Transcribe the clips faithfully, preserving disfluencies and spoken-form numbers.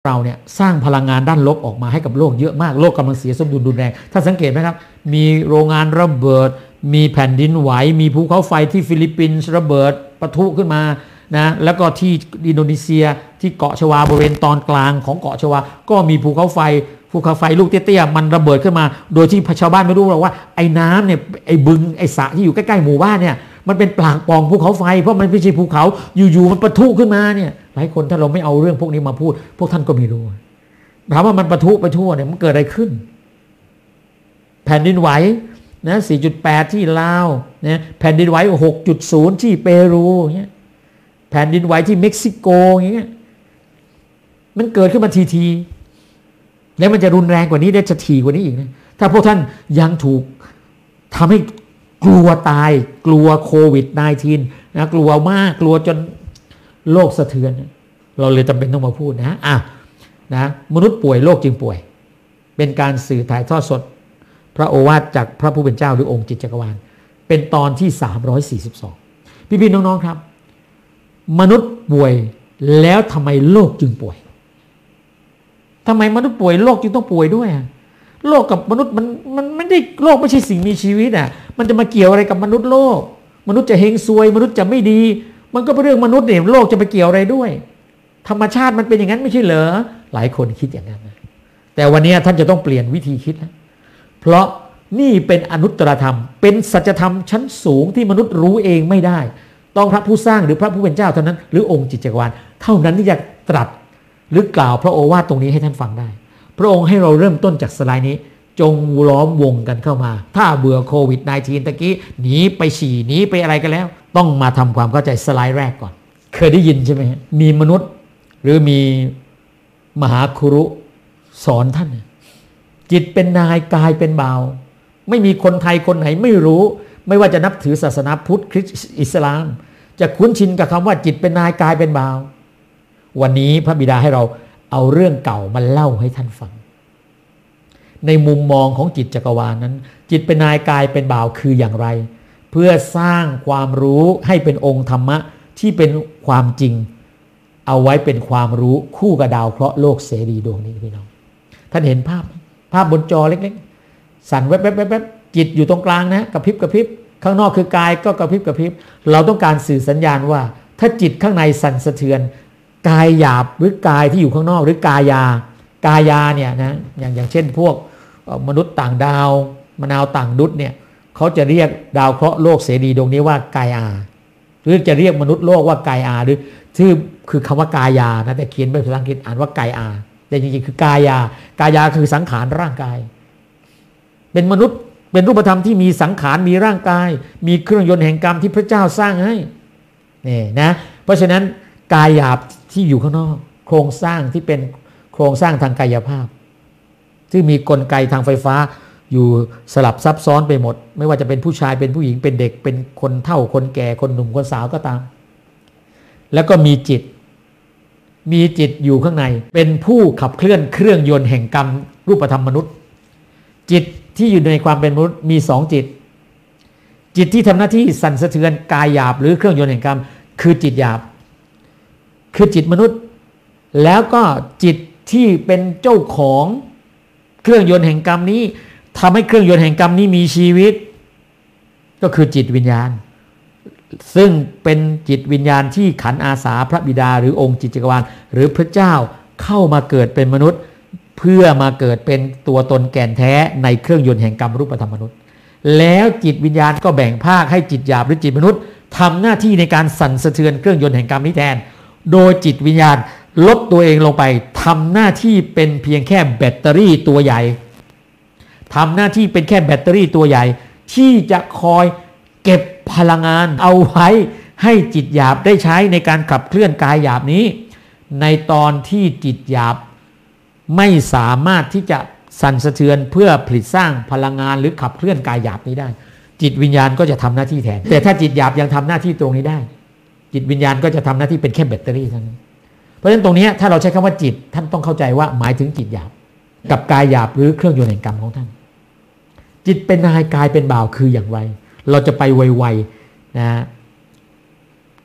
เราเนี่ยสร้างพลังงานด้านลบออกมาให้กับโลกเยอะมากโลกกำลังเสียสมดุลรุนแรงถ้าสังเกตไหมครับมีโรงงานระเบิดมีแผ่นดินไหวมีภูเขาไฟที่ฟิลิปปินส์ระเบิดปะทุขึ้นมานะแล้วก็ที่อินโดนีเซียที่เกาะชวาบริเวณตอนกลางของเกาะชวาก็มีภูเขาไฟภูเขาไฟลูกเตี้ยๆมันระเบิดขึ้นมาโดยที่ชาวบ้านไม่รู้หรอกว่าไอ้น้ำเนี่ยไอ้บึงไอ้สระที่อยู่ใกล้ๆหมู่บ้านเนี่ยมันเป็นปล่างปล่องภูเขาไฟเพราะมันไม่ใช่ภูเขาอยู่ๆมันปะทุขึ้นมาเนี่ยหลายคนถ้าเราไม่เอาเรื่องพวกนี้มาพูดพวกท่านก็ไม่รู้ถามว่ามันปะทุไปทั่วเนี่ยมันเกิดอะไรขึ้นแผ่นดินไหวนะ สี่จุดแปด ที่ลาวนะแผ่นดินไหว หกจุดศูนย์ ที่เปรูเงี้ยแผ่นดินไหวที่เม็กซิโกอย่างเงี้ยมันเกิดขึ้นมาทีๆแล้วมันจะรุนแรงกว่านี้ได้จะถี่กว่านี้อีกนะถ้าพวกท่านยังถูกทำให้กลัวตายกลัวโควิด สิบเก้า นะกลัวมากกลัวจนโลกสะเทือนเราเลยจำเป็นต้องมาพูดนะอ่ะนะมนุษย์ป่วยโลกจึงป่วยเป็นการสื่อถ่ายทอดสดพระโอวาทจากพระผู้เป็นเจ้าหรือองค์จิตจักรวาลเป็นตอนที่สามร้อยสี่สิบสองพี่ๆน้องๆครับมนุษย์ป่วยแล้วทำไมโลกจึงป่วยทำไมมนุษย์ป่วยโลกจึงต้องป่วยด้วยโลกกับมนุษย์มันมันไม่ได้โลกไม่ใช่สิ่งมีชีวิตอ่ะมันจะมาเกี่ยวอะไรกับมนุษย์โลกมนุษย์จะเฮงซวยมนุษย์จะไม่ดีมันก็เป็นเรื่องมนุษย์เนี่ยโลกจะไปเกี่ยวอะไรด้วยธรรมชาติมันเป็นอย่างนั้นไม่ใช่เหรอหลายคนคิดอย่างนั้นนะแต่วันนี้ท่านจะต้องเปลี่ยนวิธีคิดแล้วเพราะนี่เป็นอนุตตรธรรมเป็นสัจธรรมชั้นสูงที่มนุษย์รู้เองไม่ได้ต้องพระผู้สร้างหรือพระผู้เป็นเจ้าเท่านั้นหรือองค์จิตจักรวาลเท่านั้นที่จะตรัสหรือกล่าวพระโอวาทตรงนี้ให้ท่านฟังได้พระองค์ให้เราเริ่มต้นจากสไลด์นี้จงล้อมวงกันเข้ามาถ้าเบื่อโควิด สิบเก้า ตะกี้หนีไปฉี่หนีไปอะไรกันแล้วต้องมาทำความเข้าใจสไลด์แรกก่อนเคยได้ยินใช่ไหมมีมนุษย์หรือมีมหาครุสอนท่านจิตเป็นนายกายเป็นบ่าวไม่มีคนไทยคนไหนไม่รู้ไม่ว่าจะนับถือศาสนาพุทธคริสต์อิสลามจะคุ้นชินกับคำว่าจิตเป็นนายกายเป็นบ่าววันนี้พระบิดาให้เราเอาเรื่องเก่ามาเล่าให้ท่านฟังในมุมมองของจิตจักรวาลนั้นจิตเป็นนายกายเป็นบ่าวคืออย่างไรเพื่อสร้างความรู้ให้เป็นองค์ธรรมะที่เป็นความจริงเอาไว้เป็นความรู้คู่กับดาวเคราะห์โลกเสรีดวงนี้พี่น้องท่านเห็นภาพภาพบนจอเล็กๆสั่นแวบๆๆจิตอยู่ตรงกลางนะกระพริบกระพริบข้างนอกคือกายก็กระพริบกระพริบเราต้องการสื่อสัญญาณว่าถ้าจิตข้างในสั่นสะเทือนกายหยาบหรือกายที่อยู่ข้างนอกหรือกายากายาเนี่ยนะอย่างอย่างเช่นพวกมนุษย์ต่างดาวมนาวต่างดุษเนี่ยเขาจะเรียกดาวเคราะห์โลกเสรีดวงนี้ว่ากายอาหรือจะเรียกมนุษย์โลกว่ากายอาหรือชื่อคือคำว่ากายานะแต่เขียนเป็นภาษาอังกฤษอ่านว่ากายอาแต่จริงๆคือกายากายาคือสังขารร่างกายเป็นมนุษย์เป็นรูปธรรมที่มีสังขารมีร่างกายมีเครื่องยนต์แห่งกรรมที่พระเจ้าสร้างให้นี่นะเพราะฉะนั้นกายหยาบที่อยู่ข้างนอกโครงสร้างที่เป็นโครงสร้างทางกายภาพที่มีกลไกทางไฟฟ้าอยู่สลับซับซ้อนไปหมดไม่ว่าจะเป็นผู้ชายเป็นผู้หญิงเป็นเด็กเป็นคนเฒ่าคนแก่คนหนุ่มคนสาวก็ตามแล้วก็มีจิตมีจิตอยู่ข้างในเป็นผู้ขับเคลื่อนเครื่องยนต์แห่งกรรมรูปธรรมมนุษย์จิตที่อยู่ในความเป็นมนุษย์มีสองจิตจิตที่ทำหน้าที่สั่นสะเทือนกายหยาบหรือเครื่องยนต์แห่งกรรมคือจิตหยาบคือจิตมนุษย์แล้วก็จิตที่เป็นเจ้าของเครื่องยนต์แห่งกรรมนี้ทำให้เครื่องยนต์แห่งกรรมนี้มีชีวิตก็คือจิตวิญญาณซึ่งเป็นจิตวิญญาณที่ขันอาสาพระบิดาหรือองค์จิตจักรวาลหรือพระเจ้าเข้ามาเกิดเป็นมนุษย์เพื่อมาเกิดเป็นตัวตนแก่นแท้ในเครื่องยนต์แห่งกรรมรูปธรรมมนุษย์แล้วจิตวิญญาณก็แบ่งภาคให้จิตหยาบหรือจิตมนุษย์ทำหน้าที่ในการสั่นสะเทือนเครื่องยนต์แห่งกรรมนี้แทนโดยจิตวิญญาณลดตัวเองลงไปทำหน้าที่เป็นเพียงแค่แบตเตอรี่ตัวใหญ่ทำหน้าที่เป็นแค่แบตเตอรี่ตัวใหญ่ที่จะคอยเก็บพลังงานเอาไว้ให้จิตหยาบได้ใช้ในการขับเคลื่อนกายหยาบนี้ในตอนที่จิตหยาบไม่สามารถที่จะสั่นสะเทือนเพื่อผลิตสร้างพลังงานหรือขับเคลื่อนกายหยาบนี้ได้จิตวิญญาณก็จะทำหน้าที่แทนแต่ถ้าจิตหยาบยังทำหน้าที่ตรงนี้ได้จิตวิญญาณก็จะทำหน้าที่เป็นแค่แบตเตอรี่เท่านั้นเพราะฉะนั้นตรงนี้ถ้าเราใช้คำว่าจิตท่านต้องเข้าใจว่าหมายถึงจิตหยาบกับกายหยาบหรือเครื่องยนต์แห่งกรรมของท่านจิตเป็นนายกายเป็นบ่าวคืออย่างไรเราจะไปไวๆนะ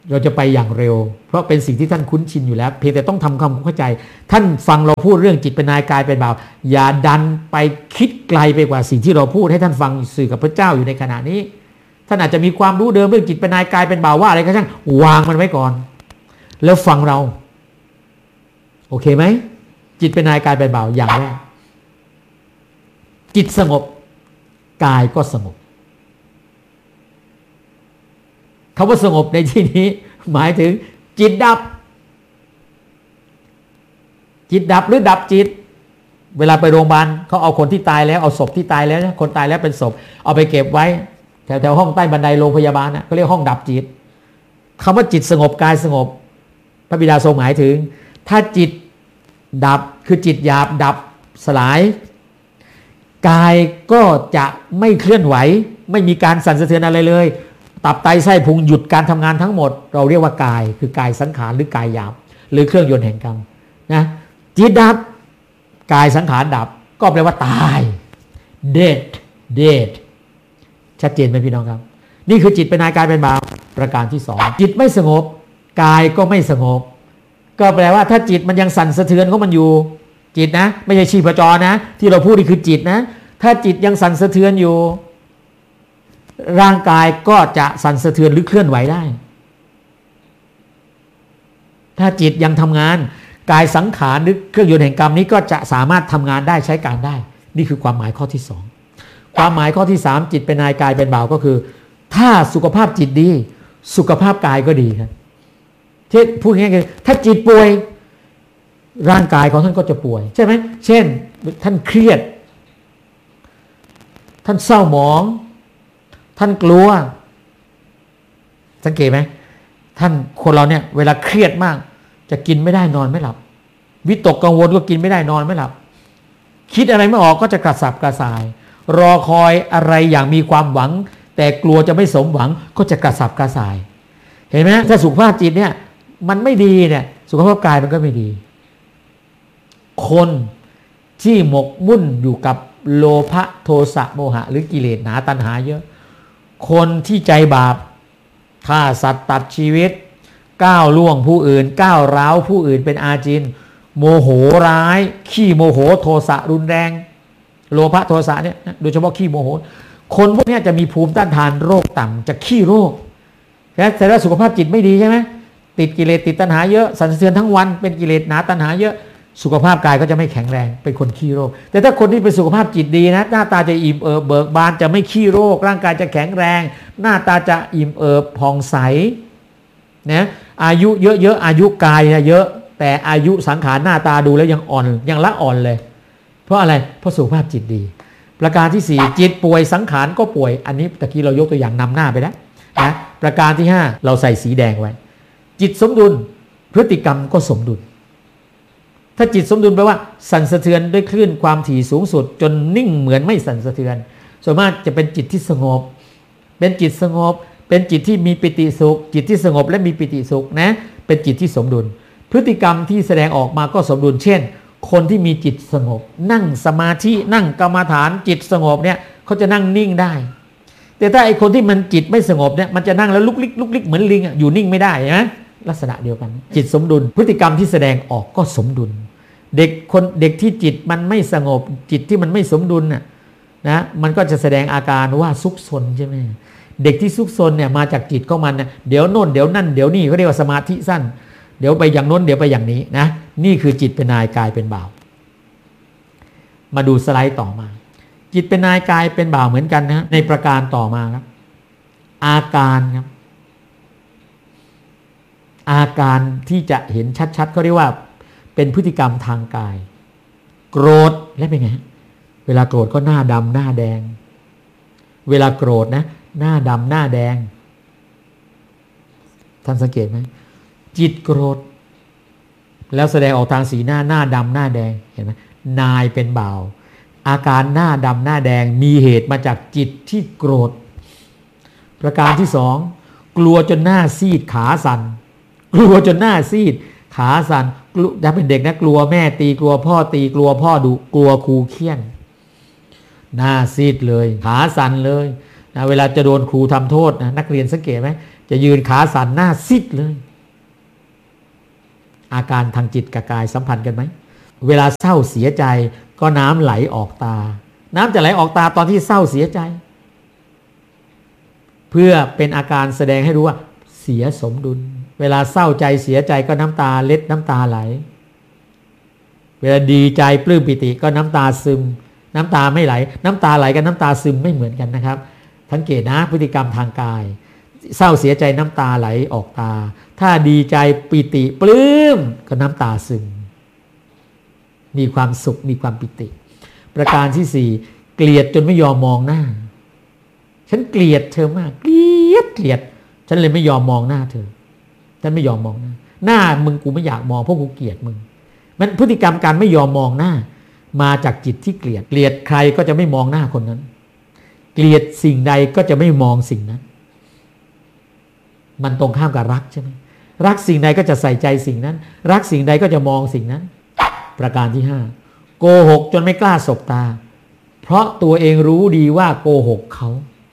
เราจะไปอย่างเร็วเพราะเป็นสิ่งที่ท่านคุ้นชินอยู่แล้วเพียงแต่ต้องทำความเข้าใจท่านฟังเราพูดเรื่องจิตเป็นนายกายเป็นบ่าวอย่าดันไปคิดไกลไปกว่าสิ่งที่เราพูดให้ท่านฟังสื่อกับพระเจ้าอยู่ในขณะนี้ท่านอาจจะมีความรู้เดิมเรื่องจิตเป็นนายกายเป็นบ่าวว่าอะไรก็ช่างวางมันไว้ก่อนแล้วฟังเราโอเคไหมจิตเป็นนายกายเป็นบ่าวอย่างแรกจิตสงบกายก็สงบคำว่าสงบในที่นี้หมายถึงจิตดับจิตดับหรือดับจิตเวลาไปโรงพยาบาลเขาเอาคนที่ตายแล้วเอาศพที่ตายแล้วคนตายแล้วเป็นศพเอาไปเก็บไว้แถวแถวห้องใต้บันไดโรงพยาบาลนะเขาเรียกห้องดับจิตคำว่าจิตสงบกายสงบพระบิดาทรงหมายถึงถ้าจิตดับคือจิตหยาบดับสลายกายก็จะไม่เคลื่อนไหวไม่มีการสั่นสะเทือนอะไรเลยตับไตไส้พุงหยุดการทำงานทั้งหมดเราเรียกว่ากายคือกายสังขารหรือกายหยาบหรือเครื่องยนต์แห่งกรรมนะจิตดับกายสังขารดับก็แปลว่าตาย dead dead ชัดเจนไหมพี่น้องครับนี่คือจิตเป็นนายกายเป็นบ่าวประการที่สองจิตไม่สงบกายก็ไม่สงบก็แปลว่าถ้าจิตมันยังสั่นสะเทือนของมันอยู่จิตนะไม่ใช่ชีพจรนะที่เราพูดนี่คือจิตนะถ้าจิตยังสั่นสะเทือนอยู่ร่างกายก็จะสั่นสะเทือนหรือเคลื่อนไหวได้ถ้าจิตยังทำงานกายสังขารหรือเครื่องยนต์แห่งกรรมนี้ก็จะสามารถทำงานได้ใช้การได้นี่คือความหมายข้อที่สองความหมายข้อที่สามจิตเป็นนายกายเป็นบ่าวก็คือถ้าสุขภาพจิตดีสุขภาพกายก็ดีครับที่พูดง่ายๆคือถ้าจิตป่วยร่างกายของท่านก็จะป่วยใช่ไหมเช่นท่านเครียดท่านเศร้าหมองท่านกลัวสังเกตไหมท่านคนเราเนี่ยเวลาเครียดมากจะกินไม่ได้นอนไม่หลับวิตกกังวลก็กินไม่ได้นอนไม่หลับคิดอะไรไม่ออกก็จะกระสับกระส่ายรอคอยอะไรอย่างมีความหวังแต่กลัวจะไม่สมหวังก็จะกระสับกระส่ายเห็นไหมถ้าสุขภาพจิตเนี่ยมันไม่ดีเนี่ยสุขภาพกายมันก็ไม่ดีคนที่หมกมุ่นอยู่กับโลภะโทสะโมหะหรือกิเลสหนาตัณหาเยอะคนที่ใจบาปฆ่าสัตว์ตัดชีวิตก้าวล่วงผู้อื่นก้าวร้าวผู้อื่นเป็นอาจินโมโหร้ายขี้โมโหโทสะรุนแรงโลภะโทสะเนี่ยโดยเฉพาะขี้โมโหคนพวกนี้จะมีภูมิต้านทานโรคต่ำจะขี้โรคแต่ถ้าสุขภาพจิตไม่ดีใช่ไหมติดกิเลสติดตัณหาเยอะสั่นสะเทือนทั้งวันเป็นกิเลสหนาตัณหาเยอะสุขภาพกายก็จะไม่แข็งแรงเป็นคนขี้โรคแต่ถ้าคนที่เป็นสุขภาพจิตดีนะหน้าตาจะอิ่มเอิบเบิกบานจะไม่ขี้โรคร่างกายจะแข็งแรงหน้าตาจะอิ่มเอิบผ่องใสนะอายุเยอะๆอายุกายเยอะแต่อายุสังขารหน้าตาดูแล้วยังอ่อนยังละอ่อนเลยเพราะอะไรเพราะสุขภาพจิตดีประการที่สี่จิตป่วยสังขารก็ป่วยอันนี้ตะกี้เรายกตัวอย่างนำหน้าไปแล้วนะประการที่ห้าเราใส่สีแดงไว้จิตสมดุลพฤติกรรมก็สมดุลถ้าจิตสมดุลแปลว่าสั่นสะเทือนด้วยคลื่นความถี่สูงสุดจนนิ่งเหมือนไม่สั่นสะเทือนส่วนมากจะเป็นจิตที่สงบเป็นจิตสงบเป็นจิตที่มีปิติสุขจิตที่สงบและมีปิติสุขนะเป็นจิตที่สมดุลพฤติกรรมที่แสดงออกมาก็สมดุลเช่นคนที่มีจิตสงบนั่งสมาธินั่งกรรมฐานจิตสงบเนี่ยเขาจะนั่งนิ่งได้แต่ถ้าไอ้คนที่มันจิตไม่สงบเนี่ยมันจะนั่งแล้วลุกลิกลุกลิกเหมือนลิงอ่ะอยู่นิ่งไม่ได้นะลักษณะเดียวกันจิตสมดุลพฤติกรรมที่แสดงออกก็สมดุลเด็กคนเด็กที่จิตมันไม่สงบจิตที่มันไม่สมดุลน่ะนะมันก็จะแสดงอาการว่าซุกซนใช่ไหมเด็กที่ซุกซนเนี่ยมาจากจิตของมันนะเดี๋ยวโน่นเดี๋ยวนั่นเดี๋ยวนี่เขาเรียกว่าสมาธิสั้นเดี๋ยวไปอย่างโน้นเดี๋ยวไปอย่างนี้นะนี่คือจิตเป็นนายกายเป็นบ่าวมาดูสไลด์ต่อมาจิตเป็นนายกายเป็นบ่าวเหมือนกันนะในประการต่อมาครับอาการครับอาการที่จะเห็นชัดๆเขาเรียกว่าเป็นพฤติกรรมทางกายโกรธแล้วเป็นไงเวลาโกรธก็หน้าดำหน้าแดงเวลาโกรธนะหน้าดำหน้าแดงท่านสังเกตไหมจิตโกรธแล้วแสดงออกทางสีหน้าหน้าดำหน้าแดงเห็นไหมนายเป็นบ่าวอาการหน้าดำหน้าแดงมีเหตุมาจากจิตที่โกรธประการที่สองกลัวจนหน้าซีดขาสั่นกลัวจนหน้าซีดขาสั่นถ้าเป็นเด็กนะกลัวแม่ตีกลัวพ่อตีกลัวพ่อดุกลัวครูเคี่ยนหน้าซีดเลยขาสั่นเลยนะเวลาจะโดนครูทำโทษนะนักเรียนสังเกตไหมจะยืนขาสั่นหน้าซิดเลยอาการทางจิตกับกายสัมพันธ์กันไหมเวลาเศร้าเสียใจก็น้ำไหลออกตาน้ำจะไหลออกตาตอนที่เศร้าเสียใจเพื่อเป็นอาการแสดงให้รู้ว่าเสียสมดุลเวลาเศร้าใจเสียใจก็น้ำตาเล็ดน้ำตาไหลเวลาดีใจปลื้มปิติก็น้ำตาซึมน้ำตาไม่ไหลน้ำตาไหลกับน้ำตาซึมไม่เหมือนกันนะครับสังเกตนะพฤติกรรมทางกายเศร้าเสียใจน้ำตาไหลออกตาถ้าดีใจปิติปลื้มก็น้ำตาซึมมีความสุขมีความปิติประการที่สี่เกลียดจนไม่ยอมมองหน้าฉันเกลียดเธอมากเกลียดเกลียดฉันเลยไม่ยอมมองหน้าเธอฉันไม่ยอมมองหน้าหน้ามึงกูไม่อยากมองเพราะกูเกลียดมึงมันพฤติกรรมการไม่ยอมมองหน้ามาจากจิตที่เกลียดเกลียดใครก็จะไม่มองหน้าคนนั้นเกลียดสิ่งใดก็จะไม่มองสิ่งนั้นมันตรงข้ามกับรักใช่ไหมรักสิ่งใดก็จะใส่ใจสิ่งนั้นรักสิ่งใดก็จะมองสิ่งนั้นประการที่ห้าโกหกจนไม่กล้าสบตาเพราะตัวเองรู้ดีว่าโกหกเขา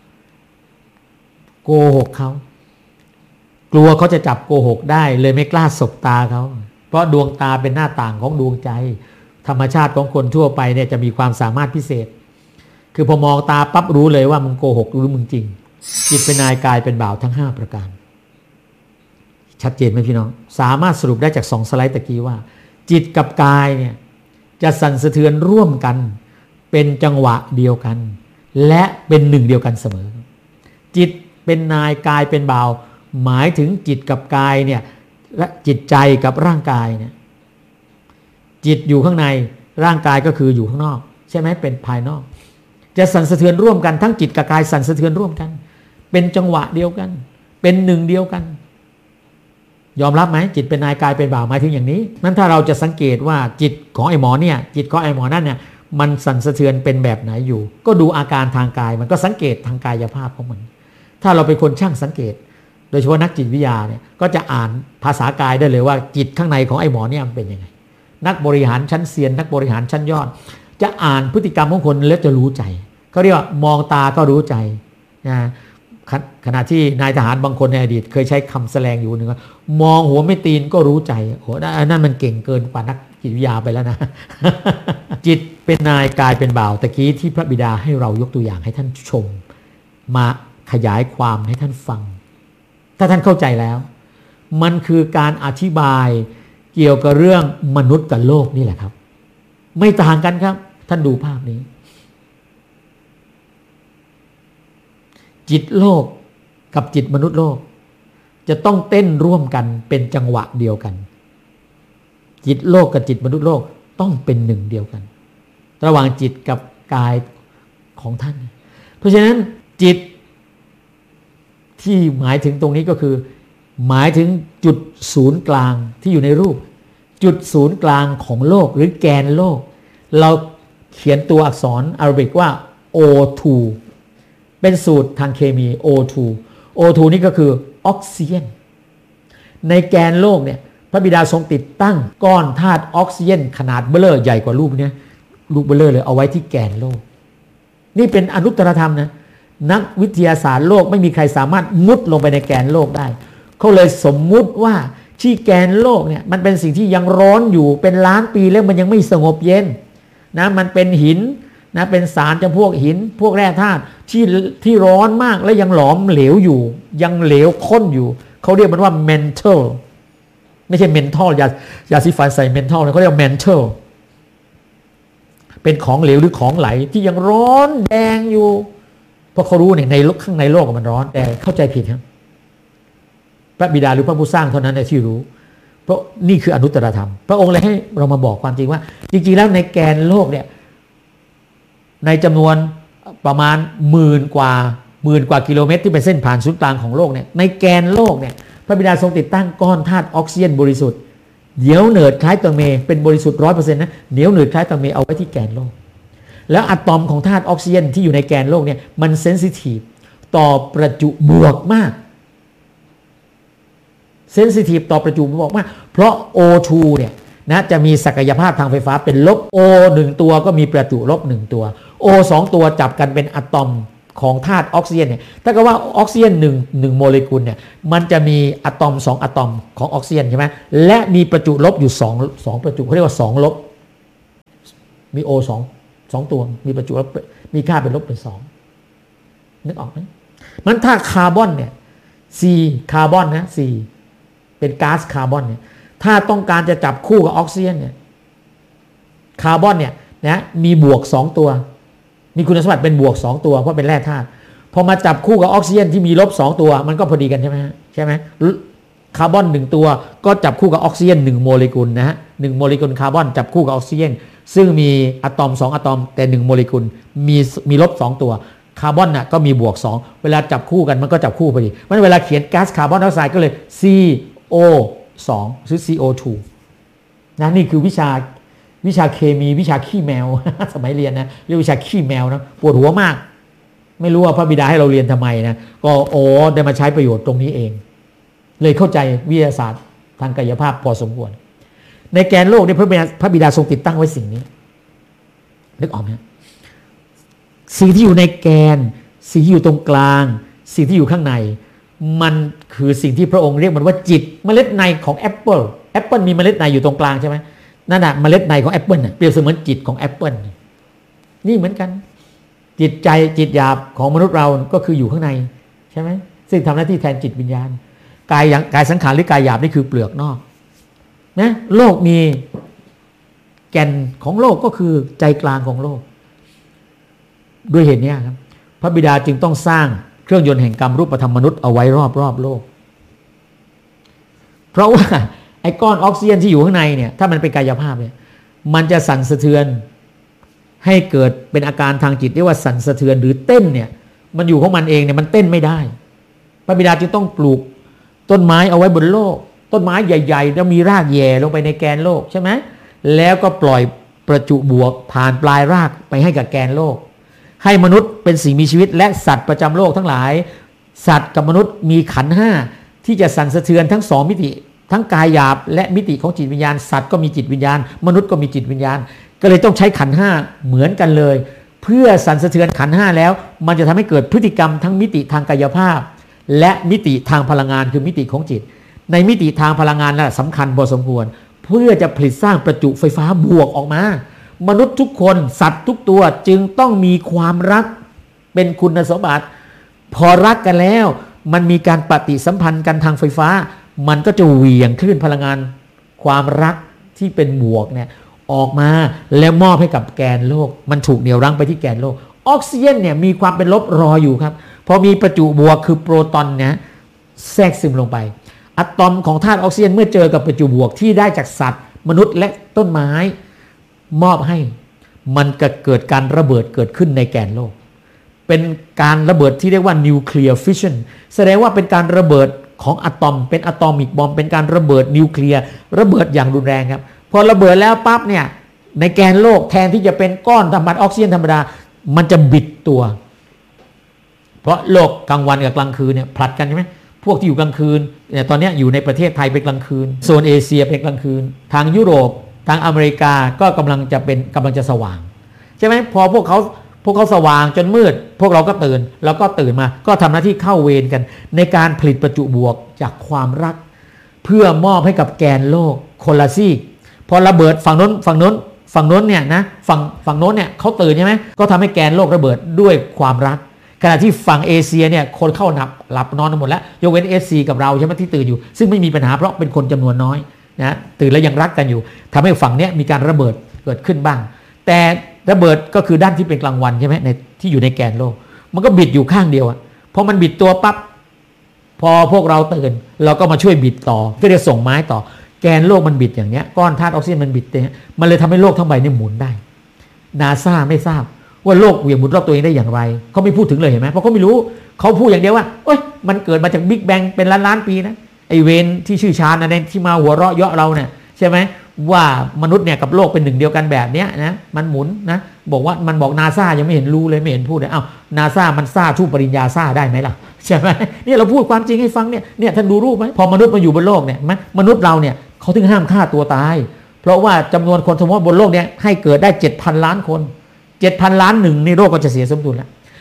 โกหกเขากลัวเขาจะจับโกหกได้เลยไม่กล้าสบตาเขาเพราะดวงตาเป็นหน้าต่างของดวงใจธรรมชาติของคนทั่วไปเนี่ยจะมีความสามารถพิเศษคือพอมองตาปั๊บรู้เลยว่ามึงโกหกหรือมึงจริงจิตเป็นนายกายเป็นบ่าวทั้งห้าประการชัดเจนไหมพี่น้องสามารถสรุปได้จากสองสไลด์ตะกี้ว่าจิตกับกายเนี่ยจะสั่นสะเทือนร่วมกันเป็นจังหวะเดียวกันและเป็นหนึ่งเดียวกันเสมอจิตเป็นนายกายเป็นบ่าวหมายถึงจิตกับกายเนี่ยและจิตใจกับร่างกายเนี่ยจิตอยู่ข้างในร่างกายก็คืออยู่ข้างนอกใช่ไหมเป็นภายนอกจะสั่นสะเทือนร่วมกันทั้งจิตกับกายสั่นสะเทือนร่วมกันเป็นจังหวะเดียวกันเป็นหนึ่งเดียวกันยอมรับไหมจิตเป็นนายกายเป็นบ่าวหมายถึงอย่างนี้นั้นถ้าเราจะสังเกตว่าจิตของไอ้หมอเนี่ยจิตของไอ้หมอนั่นเนี่ยมันสั่นสะเทือนเป็นแบบไหนอยู่ก็ดูอาการทางกายมันก็สังเกตทางกายภาพของมันถ้าเราเป็นคนช่างสังเกตโดยเฉพาะนักจิตวิทยาเนี่ยก็จะอ่านภาษากายได้เลยว่าจิตข้างในของไอ้หมอเนี่ยมันเป็นยังไงนักบริหารชั้นเซียนนักบริหารชั้นยอดจะอ่านพฤติกรรมของคนแล้วจะรู้ใจเขาเรียกว่ามองตาก็รู้ใจนะขณะที่นายทหารบางคนในอดีตเคยใช้คำแสลงอยู่หนึ่งว่ามองหัวไม่ตีนก็รู้ใจโอ้นั่นมันเก่งเกินกว่านักจิตวิทยาไปแล้วนะ จิตเป็นนายกายเป็นบ่าวตะกี้ที่พระบิดาให้เรายกตัวอย่างให้ท่านชมมาขยายความให้ท่านฟังถ้าท่านเข้าใจแล้วมันคือการอธิบายเกี่ยวกับเรื่องมนุษย์กับโลกนี่แหละครับไม่ต่างกันครับท่านดูภาพนี้จิตโลกกับจิตมนุษย์โลกจะต้องเต้นร่วมกันเป็นจังหวะเดียวกันจิตโลกกับจิตมนุษย์โลกต้องเป็นหนึ่งเดียวกันระหว่างจิตกับกายของท่านเพราะฉะนั้นจิตที่หมายถึงตรงนี้ก็คือหมายถึงจุดศูนย์กลางที่อยู่ในรูปจุดศูนย์กลางของโลกหรือแกนโลกเราเขียนตัวอักษรอาราบิกว่า โอ ทู เป็นสูตรทางเคมี โอ ทู โอ ทู นี่ก็คือออกซิเจนในแกนโลกเนี่ยพระบิดาทรงติดตั้งก้อนธาตุออกซิเจนขนาดเบ้อเร่อใหญ่กว่ารูปนี้รูปเบ้อเร่อเลยเอาไว้ที่แกนโลกนี่เป็นอนุตตรธรรมนะนักวิทยาศาสตร์โลกไม่มีใครสามารถมุดลงไปในแกนโลกได้เขาเลยสมมุติว่าที่แกนโลกเนี่ยมันเป็นสิ่งที่ยังร้อนอยู่เป็นล้านปีแล้วมันยังไม่สงบเย็นนะมันเป็นหินนะเป็นสารจำพวกหินพวกแร่ธาตุที่ที่ร้อนมากและยังหลอมเหลวอยู่ยังเหลวข้นอยู่เขาเรียกมันว่า mental ไม่ใช่ mental ยายาสีฟันใส่ mental นะเขาเรียก mental เป็นของเหลวหรือของไหลที่ยังร้อนแดงอยู่เพราะเขารู้เนี่ยในโลกข้างในโลกมันร้อนแต่เข้าใจผิดครับพระบิดาหรือพระผู้สร้างเท่านั้นที่รู้เพราะนี่คืออนุตตรธรรมพระองค์เลยให้เรามาบอกความจริงว่าจริงๆแล้วในแกนโลกเนี่ยในจำนวนประมาณหมื่นกว่าหมื่นกว่ากิโลเมตรที่เป็นเส้นผ่านศูนย์กลางของโลกเนี่ยในแกนโลกเนี่ยพระบิดาทรงติดตั้งก้อนธาตุออกซิเจนบริสุทธิ์เหนียวเหนืดคล้ายตังเมเป็นบริสุทธิ์ ร้อยเปอร์เซ็นต์ นะเหนียวเหนืดคล้ายตังเมเอาไว้ที่แกนโลกแล้วอะตอมของธาตุออกซิเจนที่อยู่ในแกนโลกเนี่ยมันเซนซิทีฟต่อประจุบวกมากเซนซิทีฟต่อประจุบวกมากเพราะ โอ ทู เนี่ยนะจะมีศักยภาพทางไฟฟ้าเป็นลบ O หนึ่งตัวก็มีประจุลบหนึ่งตัว O สองตัวจับกันเป็นอะตอมของธาตุออกซิเจนเนี่ยถ้าเกิดว่าออกซิเจนหนึ่งหนึ่งโมเลกุลเนี่ยมันจะมีอะตอมสองอะตอมของออกซิเจนใช่ไหมและมีประจุลบอยู่สองสองประจุเขาเรียกว่าสองลบมีโอสองสองตัวมีประจุลบมีค่าเป็นลบเป็นสองนึกออกไหมมันถ้าคาร์บอนเนี่ย C คาร์บอนนะ C เป็นก๊าซคาร์บอนเนี่ยถ้าต้องการจะจับคู่กับออกซิเจนเนี่ยคาร์บอนเนี่ยนะมีบวกสองตัวมีคุณสมบัติเป็นบวกสองตัวเพราะเป็นแร่ธาตุพอมาจับคู่กับออกซิเจนที่มีลบสองตัวมันก็พอดีกันใช่ไหมใช่ไหมคาร์บอนหนึ่งตัวก็จับคู่กับออกซิเจนหนึ่งโมเลกุลนะฮะหนึ่งโมเลกุลคาร์บอนจับคู่กับออกซิเจนซึ่งมีอะตอมสองอะตอมแต่หนึ่งโมเลกุลมีมีลบสองตัวคาร์บอนน่ะก็มีบวกสองเวลาจับคู่กันมันก็จับคู่พอดีมันเวลาเขียนก๊าซคาร์บอนไดออกไซด์ก็เลย ซี โอ สอง หรือ ซี โอ ทู นะนี่คือวิชาวิชาเคมีวิชาขี้แมว สมัยเรียนนะเรียกวิชาขี้แมวนะปวดหัวมากไม่รู้ว่าพระบิดาให้เราเรียนทำไมนะก็โอ้ได้มาใช้ประโยชน์ตรงนี้เองเลยเข้าใจวิทยาศาสตร์ทางกายภาพพอสมควรในแกนโลกนี่พระบิดาพระบิดาทรงติดตั้งไว้สิ่งนี้นึกออกไหมสิ่งที่อยู่ในแกนสิ่งที่อยู่ตรงกลางสิ่งที่อยู่ข้างในมันคือสิ่งที่พระองค์เรียกมันว่าจิตเมล็ดในของแอปเปิลแอปเปิลมีเมล็ดในอยู่ตรงกลางใช่ไหมนั่นแหะเมล็ดในของแอปเปิลเปรียบเสมือนจิตของแอปเปิลนี่เหมือนกันจิตใจจิตหยาบของมนุษย์เราก็คืออยู่ข้างในใช่ไหมซึ่งทำหน้าที่แทนจิตวิญญาณกายกายสังขารหรือกายหยาบนี่คือเปลือกนอกนะโลกมีแก่นของโลกก็คือใจกลางของโลกด้วยเหตุนี้ครับพระบิดาจึงต้องสร้างเครื่องยนต์แห่งกรรมรูปธรรมมนุษย์เอาไว้รอบรอบโลกเพราะว่าไอ้ก้อนออกซิเจนที่อยู่ข้างในเนี่ยถ้ามันเป็นกายภาพเนี่ยมันจะสั่นสะเทือนให้เกิดเป็นอาการทางจิตเรียกว่าสั่นสะเทือนหรือเต้นเนี่ยมันอยู่ของมันเองเนี่ยมันเต้นไม่ได้พระบิดาจึงต้องปลูกต้นไม้เอาไว้บนโลกต้นไม้ใหญ่ๆแล้วมีรากแย่ลงไปในแกนโลกใช่ไหมแล้วก็ปล่อยประจุบวกผ่านปลายรากไปให้กับแกนโลกให้มนุษย์เป็นสิ่งมีชีวิตและสัตว์ประจำโลกทั้งหลายสัตว์กับมนุษย์มีขันธ์ห้าที่จะสั่นสะเทือนทั้งสองมิติทั้งกายหยาบและมิติของจิตวิญญาณสัตว์ก็มีจิตวิญญาณมนุษย์ก็มีจิตวิญญาณก็เลยต้องใช้ขันธ์ห้าเหมือนกันเลยเพื่อสั่นสะเทือนขันธ์ห้าแล้วมันจะทำให้เกิดพฤติกรรมทั้งมิติทางกายภาพและมิติทางพลังงานคือมิติของจิตในมิติทางพลังงานน่ะสำคัญพอสมควรเพื่อจะผลิตสร้างประจุไฟฟ้าบวกออกมามนุษย์ทุกคนสัตว์ทุกตัวจึงต้องมีความรักเป็นคุณสมบัติพอรักกันแล้วมันมีการปฏิสัมพันธ์กันทางไฟฟ้ามันก็จะเหวี่ยงคลื่นพลังงานความรักที่เป็นบวกเนี่ยออกมาแล้วมอบให้กับแกนโลกมันถูกเหนี่ยวรั้งไปที่แกนโลกออกซิเจนเนี่ยมีความเป็นลบรออยู่ครับพอมีประจุบวกคือโปรตอนเนี่ยแทรกซึมลงไปอะตอมของธาตุออกซิเจนเมื่อเจอกับประจุบวกที่ได้จากสัตว์มนุษย์และต้นไม้มอบให้มันก็เกิดการระเบิดเกิดขึ้นในแกนโลกเป็นการระเบิดที่เรียกว่านิวเคลียร์ฟิชชันแสดงว่าเป็นการระเบิดของอะตอมเป็นอะตอมิกบอมเป็นการระเบิดนิวเคลียร์ระเบิดอย่างรุนแรงครับพอระเบิดแล้วปั๊บเนี่ยในแกนโลกแทนที่จะเป็นก้อนธรรมดาออกซิเจนธรรมดามันจะบิดตัวเพราะโลกกลางวันกับกลางคืนเนี่ยผลัดกันใช่ไหมพวกที่อยู่กลางคืนเนี่ยตอนนี้อยู่ในประเทศไทยเป็นกลางคืนโซนเอเชียเป็นกลางคืนทางยุโรปทางอเมริกาก็กำลังจะเป็นกำลังจะสว่างใช่ไหมพอพวกเขาพวกเขาสว่างจนมืดพวกเราก็ตื่นแล้วก็ตื่นมาก็ทำหน้าที่เข้าเวรกันในการผลิตประจุบวกจากความรักเพื่อมอบให้กับแกนโลกคนละซีกพอระเบิดฝั่งโน้นฝั่งโน้นฝั่งโน้นเนี่ยนะฝั่งฝั่งโน้นเนี่ยเขาตื่นใช่ไหมก็ทำให้แกนโลกระเบิดด้วยความรักขณะที่ฝั่งเอเชียเนี่ยคนเข้าหลับหลับนอนกันหมดแล้วยกเว้นเอสซีกับเราใช่ไหมที่ตื่นอยู่ซึ่งไม่มีปัญหาเพราะเป็นคนจำนวนน้อยนะตื่นแล้วยังรักกันอยู่ทำให้ฝั่งเนี้ยมีการระเบิดเกิดขึ้นบ้างแต่ระเบิดก็คือด้านที่เป็นกลางวันใช่ไหมในที่อยู่ในแกนโลกมันก็บิดอยู่ข้างเดียวอะพอมันบิดตัวปั๊บพอพวกเราตื่นเราก็มาช่วยบิดต่อเพื่อจะส่งไม้ต่อแกนโลกมันบิดอย่างเนี้ยก้อนธาตุออกซิเจนมันบิดเนี่ยมันเลยทำให้โลกทั้งใบนี่หมุนได้นาซาไม่ทราบว่าโลกเหวี่ยงหมุนรอบตัวเองได้อย่างไรเขาไม่พูดถึงเลยเห็นไหมเพราะเขาไม่รู้เขาพูดอย่างเดียวว่าโอ๊ยมันเกิดมาจากบิ๊กแบงเป็นล้านล้านปีนะไอเวนที่ชื่อชาญนะที่มาหัวเราะเยาะเราเนี่ยใช่ไหมว่ามนุษย์เนี่ยกับโลกเป็นหนึ่งเดียวกันแบบเนี้ยนะมันหมุนนะบอกว่ามันบอกนาซายังไม่เห็นรู้เลยไม่เห็นพูดเลยอ้าวนาซามันซ่าชู้ปริญญาซ่าได้ไหมล่ะใช่ไหมเนี่ยเราพูดความจริงให้ฟังเนี่ยเนี่ยท่านดูรูปไหมพอมนุษย์มาอยู่บนโลกเนี่ยมนุษย์เราเนี่ยเขาถึงห้ามฆ่าตัวตายเพราะว่าจำนวนคนสมมติบนโลกเนี่ยให้เกิดได้เจ็ดพันล้านคนเจ็ดพันล้านหนึ่งในโลกก็จะเสียสมดุลแล้ว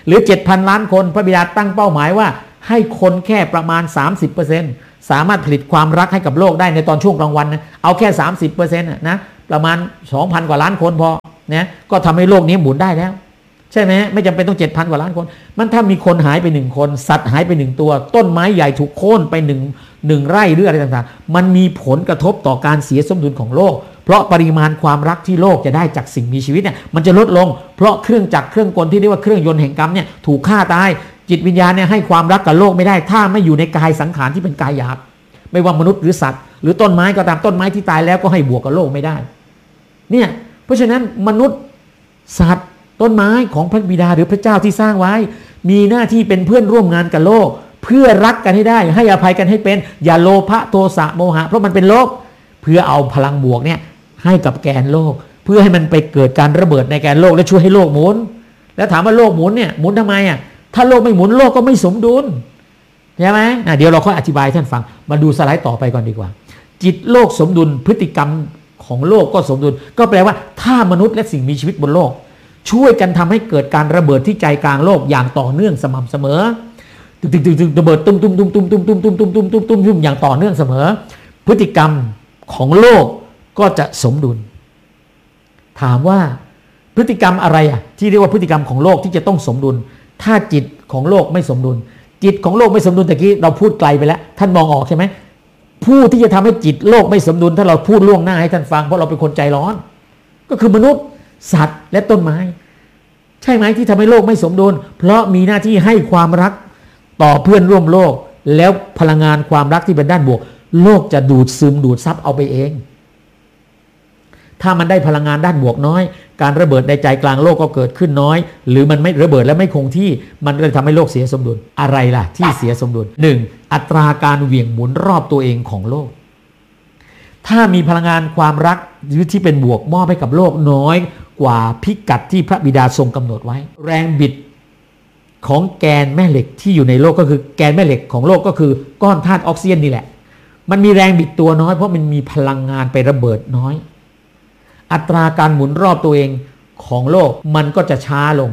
หรือ เจ็ดพัน ล้านคนพระบิดาตั้งเป้าหมายว่าให้คนแค่ประมาณ สามสิบเปอร์เซ็นต์ สามารถผลิตความรักให้กับโลกได้ในตอนช่วงกลางวันนะเอาแค่ สามสิบเปอร์เซ็นต์ นะประมาณ สองพัน กว่าล้านคนพอนะก็ทำให้โลกนี้หมุนได้แล้วใช่ไหมไม่จำเป็นต้อง เจ็ดพัน กว่าล้านคนมันถ้ามีคนหายไปหนึ่งคนสัตว์หายไปหนึ่งตัวต้นไม้ใหญ่ถูกโค่นไปหนึ่งหนึ่งไร่หรืออะไรต่างๆมันมีผลกระทบต่อการเสียสมดุลของโลกเพราะปริมาณความรักที่โลกจะได้จากสิ่งมีชีวิตเนี่ยมันจะลดลงเพราะเครื่องจักรเครื่องกลที่เรียกว่าเครื่องยนต์แห่งกรรมเนี่ยถูกฆ่าตายจิตวิญญาณเนี่ยให้ความรักกับโลกไม่ได้ถ้าไม่อยู่ในกายสังขารที่เป็นกายหยาบไม่ว่ามนุษย์หรือสัตว์หรือต้นไม้ก็ตามต้นไม้ที่ตายแล้วก็ให้บวกกับโลกไม่ได้เนี่ยเพราะฉะนั้นมนุษย์สัตว์ต้นไม้ของพระบิดาหรือพระเจ้าที่สร้างไว้มีหน้าที่เป็นเพื่อนร่วมงานกับโลกเพื่อรักกันให้ได้ให้อภัยกันให้เป็นอย่าโลภะโทสะโมหะเพราะมันเป็นโลกเพื่อเอาพลังบวกเนี่ยให้กับแกนโลกเพื่อให้มันไปเกิดการระเบิดในแกนโลกและช่วยให้โลกหมุนแล้วถามว่าโลกหมุนเนี่ยหมุนทำไมอ่ะถ้าโลกไม่หมุนโลกก็ไม่สมดุลใช่ไหมเดี๋ยวเราค่อยอธิบายท่านฟังมาดูสไลด์ต่อไปก่อนดีกว่าจิตโลกสมดุลพฤติกรรมของโลกก็สมดุลก็แปลว่าถ้ามนุษย์และสิ่งมีชีวิตบนโลกช่วยกันทำให้เกิดการระเบิดที่ใจกลางโลกอย่างต่อเนื่องสม่ำเสมอตึงตึงตึงระเบิดตุ้มตุ้มตุ้มตุ้มตุ้มตุ้มตุ้มตุ้มตุ้มตุ้มตุ้มตุ้มอย่างต่อเนื่องเสมอพฤติกรรมของโลกก็จะสมดุลถามว่าพฤติกรรมอะไรอ่ะที่เรียกว่าพฤติกรรมของโลกที่จะต้องสมดุลถ้าจิตของโลกไม่สมดุลจิตของโลกไม่สมดุลตะกี้เราพูดไกลไปแล้วท่านมองออกใช่ไหมผู้ที่จะทำให้จิตโลกไม่สมดุลถ้าเราพูดล่วงหน้าให้ท่านฟังเพราะเราเป็นคนใจร้อนก็คือมนุษย์สัตว์และต้นไม้ใช่ไหมที่ทำให้โลกไม่สมดุลเพราะมีหน้าที่ให้ความรักต่อเพื่อนร่วมโลกแล้วพลังงานความรักที่เป็นด้านบวกโลกจะดูดซึมดูดซับเอาไปเองถ้ามันได้พลังงานด้านบวกน้อยการระเบิดในใจกลางโลกก็เกิดขึ้นน้อยหรือมันไม่ระเบิดและไม่คงที่มันเลยทำให้โลกเสียสมดุลอะไรล่ะที่เสียสมดุลหนึ่งอัตราการเหวี่ยงหมุนรอบตัวเองของโลกถ้ามีพลังงานความรักที่เป็นบวกมอบให้กับโลกน้อยกว่าพิกัดที่พระบิดาทรงกำหนดไว้แรงบิดของแกนแม่เหล็กที่อยู่ในโลกก็คือแกนแม่เหล็กของโลกก็คือก้อนธาตุออกซิเจนนี่แหละมันมีแรงบิดตัวน้อยเพราะมันมีพลังงานไประเบิดน้อยอัตราการหมุนรอบตัวเองของโลกมันก็จะช้าลง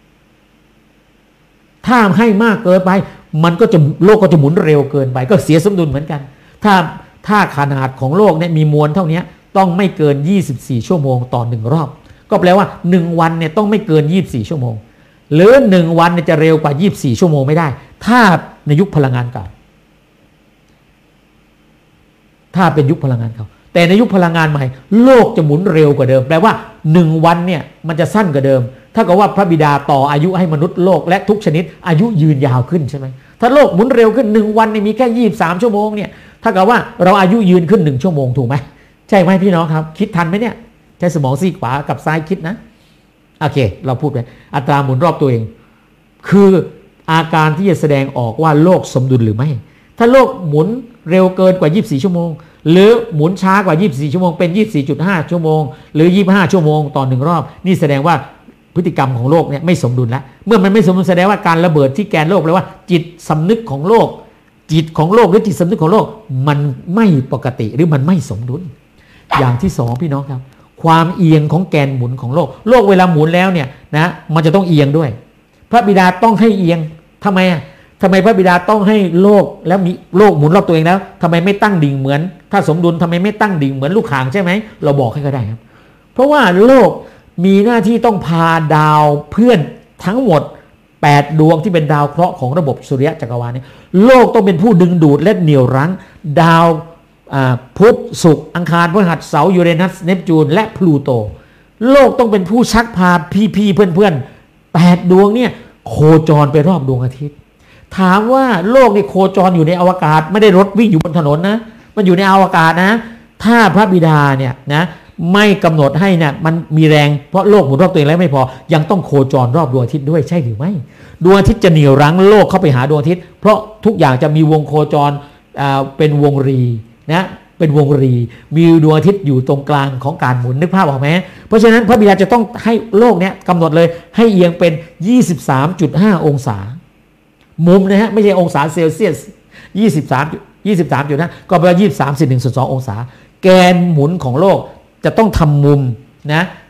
ถ้าให้มากเกินไปมันก็จะโลกก็จะหมุนเร็วเกินไปก็เสียสมดุลเหมือนกันถ้าถ้าขนาดของโลกเนี่ยมีมวลเท่านี้ต้องไม่เกินยี่สิบสี่ชั่วโมงต่อหนึ่งรอบก็แปลว่าหนึ่งวันเนี่ยต้องไม่เกินยี่สิบสี่ชั่วโมงหรือหนึ่งวันเนี่ยจะเร็วกว่ายี่สิบสี่ชั่วโมงไม่ได้ถ้าในยุคพลังงานเก่าถ้าเป็นยุคพลังงานเก่าแต่ในยุคพลังงานใหม่โลกจะหมุนเร็วกว่าเดิมแปลว่าหนึ่งวันเนี่ยมันจะสั้นกว่าเดิมถ้ากับว่าพระบิดาต่ออายุให้มนุษย์โลกและทุกชนิดอายุยืนยาวขึ้นใช่ไหมถ้าโลกหมุนเร็วขึ้นหนึ่งวันเนี่ยมีแค่ยี่สิบสามชั่วโมงเนี่ยถ้ากับว่าเราอายุยืนขึ้นหนึ่งชั่วโมงถูกไหมใช่ไหมพี่น้องครับคิดทันไหมเนี่ยใช้สมองซีกขวากับซ้ายคิดนะโอเคเราพูดไปอัตราหมุนรอบตัวเองคืออาการที่จะแสดงออกว่าโลกสมดุลหรือไม่ถ้าโลกหมุนเร็วเกินกว่ายี่สิบสี่ชั่วโมงหรือหมุนช้ากว่ายี่สิบสี่ชั่วโมงเป็น ยี่สิบสี่จุดห้า ชั่วโมงหรือยี่สิบห้าชั่วโมงต่อหนึ่งรอบนี่แสดงว่าพฤติกรรมของโลกเนี่ยไม่สมดุลแล้วเมื่อมันไม่สมดุลแสดงว่าการระเบิดที่แกนโลกแปลว่าจิตสำนึกของโลกจิตของโลกหรือจิตสำนึกของโลกมันไม่ปกติหรือมันไม่สมดุลอย่างที่สองพี่น้องครับความเอียงของแกนหมุนของโลกโลกเวลาหมุนแล้วเนี่ยนะมันจะต้องเอียงด้วยพระบิดาต้องให้เอียงทำไมอ่ะทำไมพระบิดาต้องให้โลกแล้วมีโลกหมุนรอบตัวเองแล้วทำไมไม่ตั้งดิ่งเหมือนถ้าสมดุลทำไมไม่ตั้งดิ่งเหมือนลูกข่างใช่ไหมเราบอกให้ก็ได้ครับเพราะว่าโลกมีหน้าที่ต้องพาดาวเพื่อนทั้งหมดแปดดวงที่เป็นดาวเคราะห์ของระบบสุริยะจักรวาลนี้โลกต้องเป็นผู้ดึงดูดและเหนี่ยวรั้งดาวพุธศุกร์อังคารพฤหัสเสาร์ยูเรนัสเนปจูนและพลูโตโลกต้องเป็นผู้ชักพาพี่ๆเพื่อนๆแปดดวงเนี่ยโคจรไปรอบดวงอาทิตย์ถามว่าโลกนี่โคจรอยู่ในอวกาศไม่ได้รถวิ่งอยู่บนถนนนะมันอยู่ในอวกาศนะถ้าพระบิดาเนี่ยนะไม่กำหนดให้เนี่ยมันมีแรงเพราะโลกหมุนรอบตัวเองแล้วไม่พอยังต้องโคจรรอบดวงอาทิตย์ด้วยใช่หรือไม่ดวงอาทิตย์จะเหนี่ยวรั้งโลกเข้าไปหาดวงอาทิตย์เพราะทุกอย่างจะมีวงโคจรเป็นวงรีนะเป็นวงรีมีดวงอาทิตย์อยู่ตรงกลางของการหมุนนึกภาพออกไหมเพราะฉะนั้นพระบิดาจะต้องให้โลกเนี่ยกำหนดเลยให้เอียงเป็น ยี่สิบสามจุดห้า องศามุมนะฮะไม่ใช่องศาเซลเซียสยี่สิบสาม ยี่สิบสามจุดห้าก็แปลว่ายี่สิบสามจุดหนึ่ง ส่วนสององศาแกนหมุนของโลกจะต้องทำมุมนะ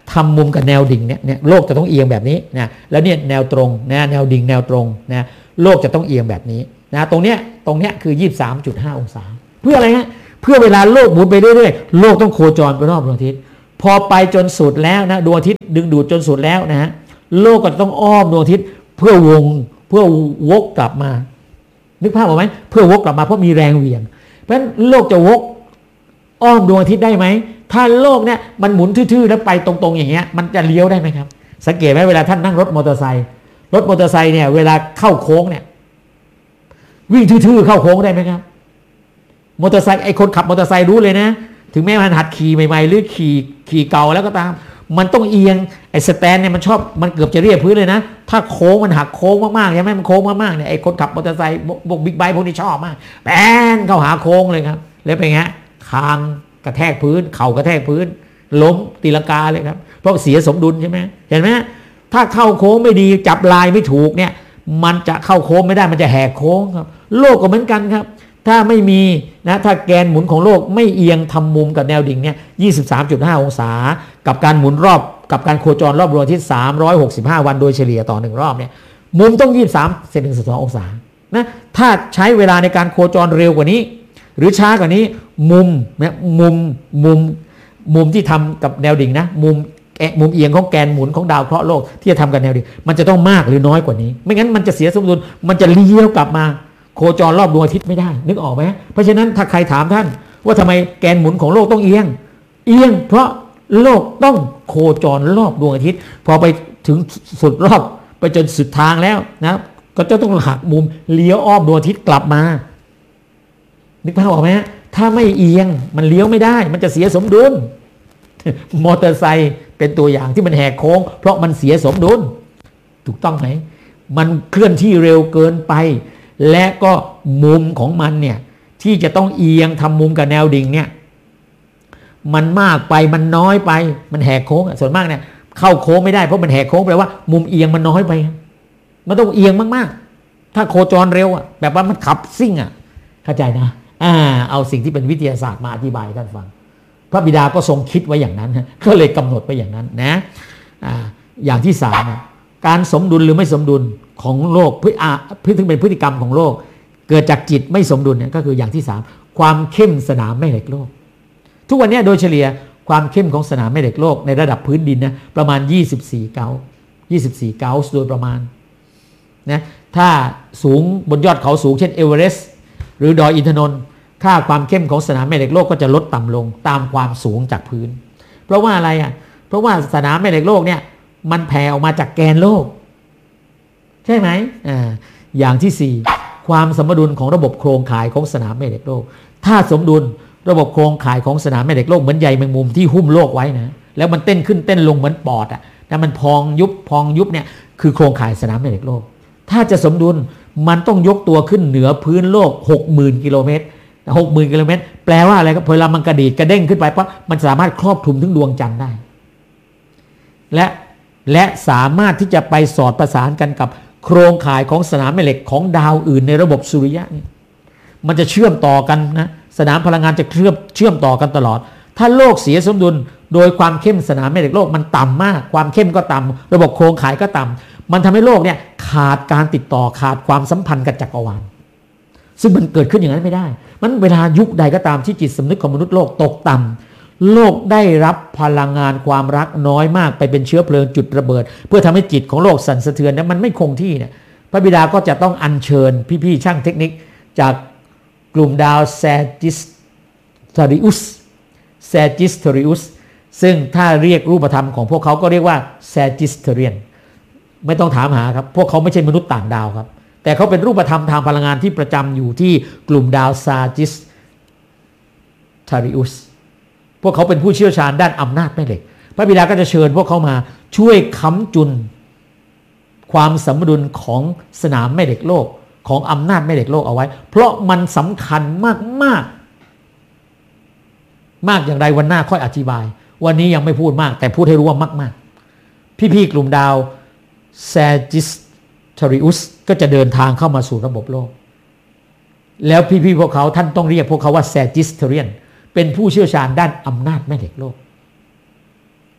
ทำมุมกับแนวดิ่งเนี่ยเนี่ยโลกจะต้องเอียงแบบนี้นะแล้วเนี่ยแนวตรงนะแนวดิ่งแนวตรงนะโลกจะต้องเอียงแบบนี้นะตรงเนี้ยตรงเนี้ยคือ ยี่สิบสามจุดห้า องศาเพื่ออะไรฮะเพื่อเวลาโลกหมุนไปเรื่อยๆโลกต้องโคจรไปรอบดวงอาทิตย์พอไปจนสุดแล้วนะดวงอาทิตย์ดึงดูดจนสุดแล้วนะฮะโลกก็ต้องอ้อมดวงอาทิตย์เพื่อวงเพื่อวกกลับมานึกภาพออกไหมเพื่อวกกลับมาเพราะมีแรงเหวี่ยงเพราะฉะนั้นโลกจะวกอ้อมดวงอาทิตย์ได้ไหมถ้าโลกเนี่ยมันหมุนทื่อๆแล้วไปตรงๆอย่างเงี้ยมันจะเลี้ยวได้ไหมครับสังเกตไหมเวลาท่านนั่งรถมอเตอร์ไซค์รถมอเตอร์ไซค์เนี่ยเวลาเข้าโค้งเนี่ยวิ่งทื่อๆเข้าโค้งได้ไหมครับมอเตอร์ไซค์ไอ้คนขับมอเตอร์ไซค์รู้เลยนะถึงแม้มันหัดขี่ใหม่ๆหรือขี่ขี่เก่าแล้วก็ตามมันต้องเอียงไอ้สแตนเนี่ยมันชอบมันเกือบจะเรียบพื้นเลยนะถ้าโค้งมันหักโค้งมากๆใช่ไหมมันโค้งมากๆเนี่ยไอ้คนขับมอเตอร์ไซค์พวกบิ๊กไบค์พวกนี้ชอบมากแป้นเข้าหาโค้งเลยครับแล้วเป็นไงคางกระแทกพื้นเข่ากระแทกพื้นล้มตีลังกาเลยครับเพราะเสียสมดุลใช่ไหมเห็นไหมถ้าเข้าโค้งไม่ดีจับลายไม่ถูกเนี่ยมันจะเข้าโค้งไม่ได้มันจะแหกโค้งครับโลกก็เหมือนกันครับถ้าไม่มีนะถ้าแกนหมุนของโลกไม่เอียงทำมุมกับแนวดิ่งเนี่ย ยี่สิบสามจุดห้า องศากับการหมุนรอบกับการโคจรรอบดวงอาทิตย์สามร้อยหกสิบห้าวันโดยเฉลี่ยต่อหนึ่งรอบเนี่ยมุมต้องยี่สิบสามเซนถึงสิบสององศานะถ้าใช้เวลาในการโคจรเร็วกว่านี้หรือช้ากว่านี้มุมเนี่ยมุมมุมมุมที่ทำกับแนวดิ่งนะมุมมุมเอียงของแกนหมุนของดาวเคราะห์โลกที่จะทำกับแนวดิ่งมันจะต้องมากหรือน้อยกว่านี้ไม่งั้นมันจะเสียสมดุลมันจะเลี้ยวกลับมาโคจรรอบดวงอาทิตย์ไม่ได้นึกออกไหมเพราะฉะนั้นถ้าใครถามท่านว่าทำไมแกนหมุนของโลกต้องเอียงเอียงเพราะโลกต้องโคจรรอบดวงอาทิตย์พอไปถึงสุดรอบไปจนสุดทางแล้วนะก็จะต้องหักมุมเลี้ยวอ้อมดวงอาทิตย์กลับมานึกภาพออกไหมถ้าไม่เอียงมันเลี้ยวไม่ได้มันจะเสียสมดุลมอเตอร์ไซค์เป็นตัวอย่างที่มันแหกโค้งเพราะมันเสียสมดุลถูกต้องไหมมันเคลื่อนที่เร็วเกินไปและก็มุมของมันเนี่ยที่จะต้องเอียงทำมุมกับแนวดิ่งเนี่ยมันมากไปมันน้อยไปมันแหกโค้งส่วนมากเนี่ยเข้าโค้งไม่ได้เพราะมันแหกโค้งแปลว่ามุมเอียงมันน้อยไปมันต้องเอียงมากๆถ้าโคจรเร็วอ่ะแบบว่ามันขับซิ่งอ่ะเข้าใจนะอ่าเอาสิ่งที่เป็นวิทยาศาสตร์มาอธิบายท่านฟังพระบิดาก็ทรงคิดไว้อย่างนั้นก็เลยกำหนดไว้อย่างนั้นนะอ่าอย่างที่สามการสมดุลหรือไม่สมดุลของโลกพฤติถึงเป็นพฤติกรรมของโลกเกิดจากจิตไม่สมดุลเนี่ยก็คืออย่างที่สามความเข้มสนามแม่เหล็กโลกทุกวันนี้โดยเฉลี่ยความเข้มของสนามแม่เหล็กโลกในระดับพื้นดินนะประมาณยี่สิบสี่เกายี่สิบสี่เกาโดยประมาณนะถ้าสูงบนยอดเขาสูงเช่นเอเวอเรสต์หรือดอยอินทนนท์ค่าความเข้มของสนามแม่เหล็กโลกก็จะลดต่ำลงตามความสูงจากพื้นเพราะว่าอะไรอ่ะเพราะว่าสนามแม่เหล็กโลกเนี่ยมันแผ่ออกมาจากแกนโลกใช่ไหมอ่าอย่างที่สี่ความสมดุลของระบบโครงข่ายของสนามแม่เหล็กโลกถ้าสมดุลระบบโครงข่ายของสนามแม่เหล็กโลกเหมือนใยแมงมุมที่หุ้มโลกไว้นะแล้วมันเต้นขึ้นเต้นลงเหมือนปอดอ่ะแต่มันพองยุบพองยุบเนี่ยคือโครงข่ายสนามแม่เหล็กโลกถ้าจะสมดุลมันต้องยกตัวขึ้นเหนือพื้นโลก หกหมื่น กิโลเมตรหกหมื่นกิโลเมตรแปลว่าอะไรครับพอเรามันกระดีดกระเด้งขึ้นไปปั๊บมันสามารถครอบคลุมถึงดวงจันทร์ได้และและสามารถที่จะไปสอดประสานกันกับโครงข่ายของสนามแม่เหล็กของดาวอื่นในระบบสุริยะนี่มันจะเชื่อมต่อกันนะสนามพลังงานจะเชื่อมเชื่อมต่อกันตลอดถ้าโลกเสียสมดุลโดยความเข้มสนามแม่เหล็กโลกมันต่ำมากความเข้มก็ต่ำระบบโครงข่ายก็ต่ำมันทำให้โลกเนี่ยขาดการติดต่อขาดความสัมพันธ์กับจักรวาลซึ่งมันเกิดขึ้นอย่างนั้นไม่ได้มันเวลายุคใดก็ตามที่จิตสำนึกของมนุษย์โลกตกต่ำโลกได้รับพลังงานความรักน้อยมากไปเป็นเชื้อเพลิงจุดระเบิดเพื่อทำให้จิตของโลกสั่นสะเทือนนั้นมันไม่คงที่เนี่ยพระบิดาก็จะต้องอัญเชิญพี่ๆช่างเทคนิคจากกลุ่มดาวแซจิสเทริอุสแซจิสเทริอุสซึ่งถ้าเรียกรูปธรรมของพวกเขาก็เรียกว่าแซจิสเทเรียนไม่ต้องถามหาครับพวกเขาไม่ใช่มนุษย์ต่างดาวครับแต่เขาเป็นรูปธรรมทางพลังงานที่ประจำอยู่ที่กลุ่มดาวซาจิสเทริอุสพวกเขาเป็นผู้เชี่ยวชาญด้านอำนาจแม่เหล็กพระบิดาก็จะเชิญพวกเขามาช่วยค้ำจุนความสมดุลของสนามแม่เหล็กโลกของอำนาจแม่เหล็กโลกเอาไว้เพราะมันสำคัญมากมากมากอย่างไรวันหน้าค่อยอธิบายวันนี้ยังไม่พูดมากแต่พูดให้รู้ว่ามากมากพี่ๆกลุ่มดาวแซจิสเทริอุสก็จะเดินทางเข้ามาสู่ระบบโลกแล้วพี่ๆพวกเขาท่านต้องเรียกพวกเขาว่าแซจิสเทเรียนเป็นผู้เชี่ยวชาญด้านอำนาจแม่เหล็กโลก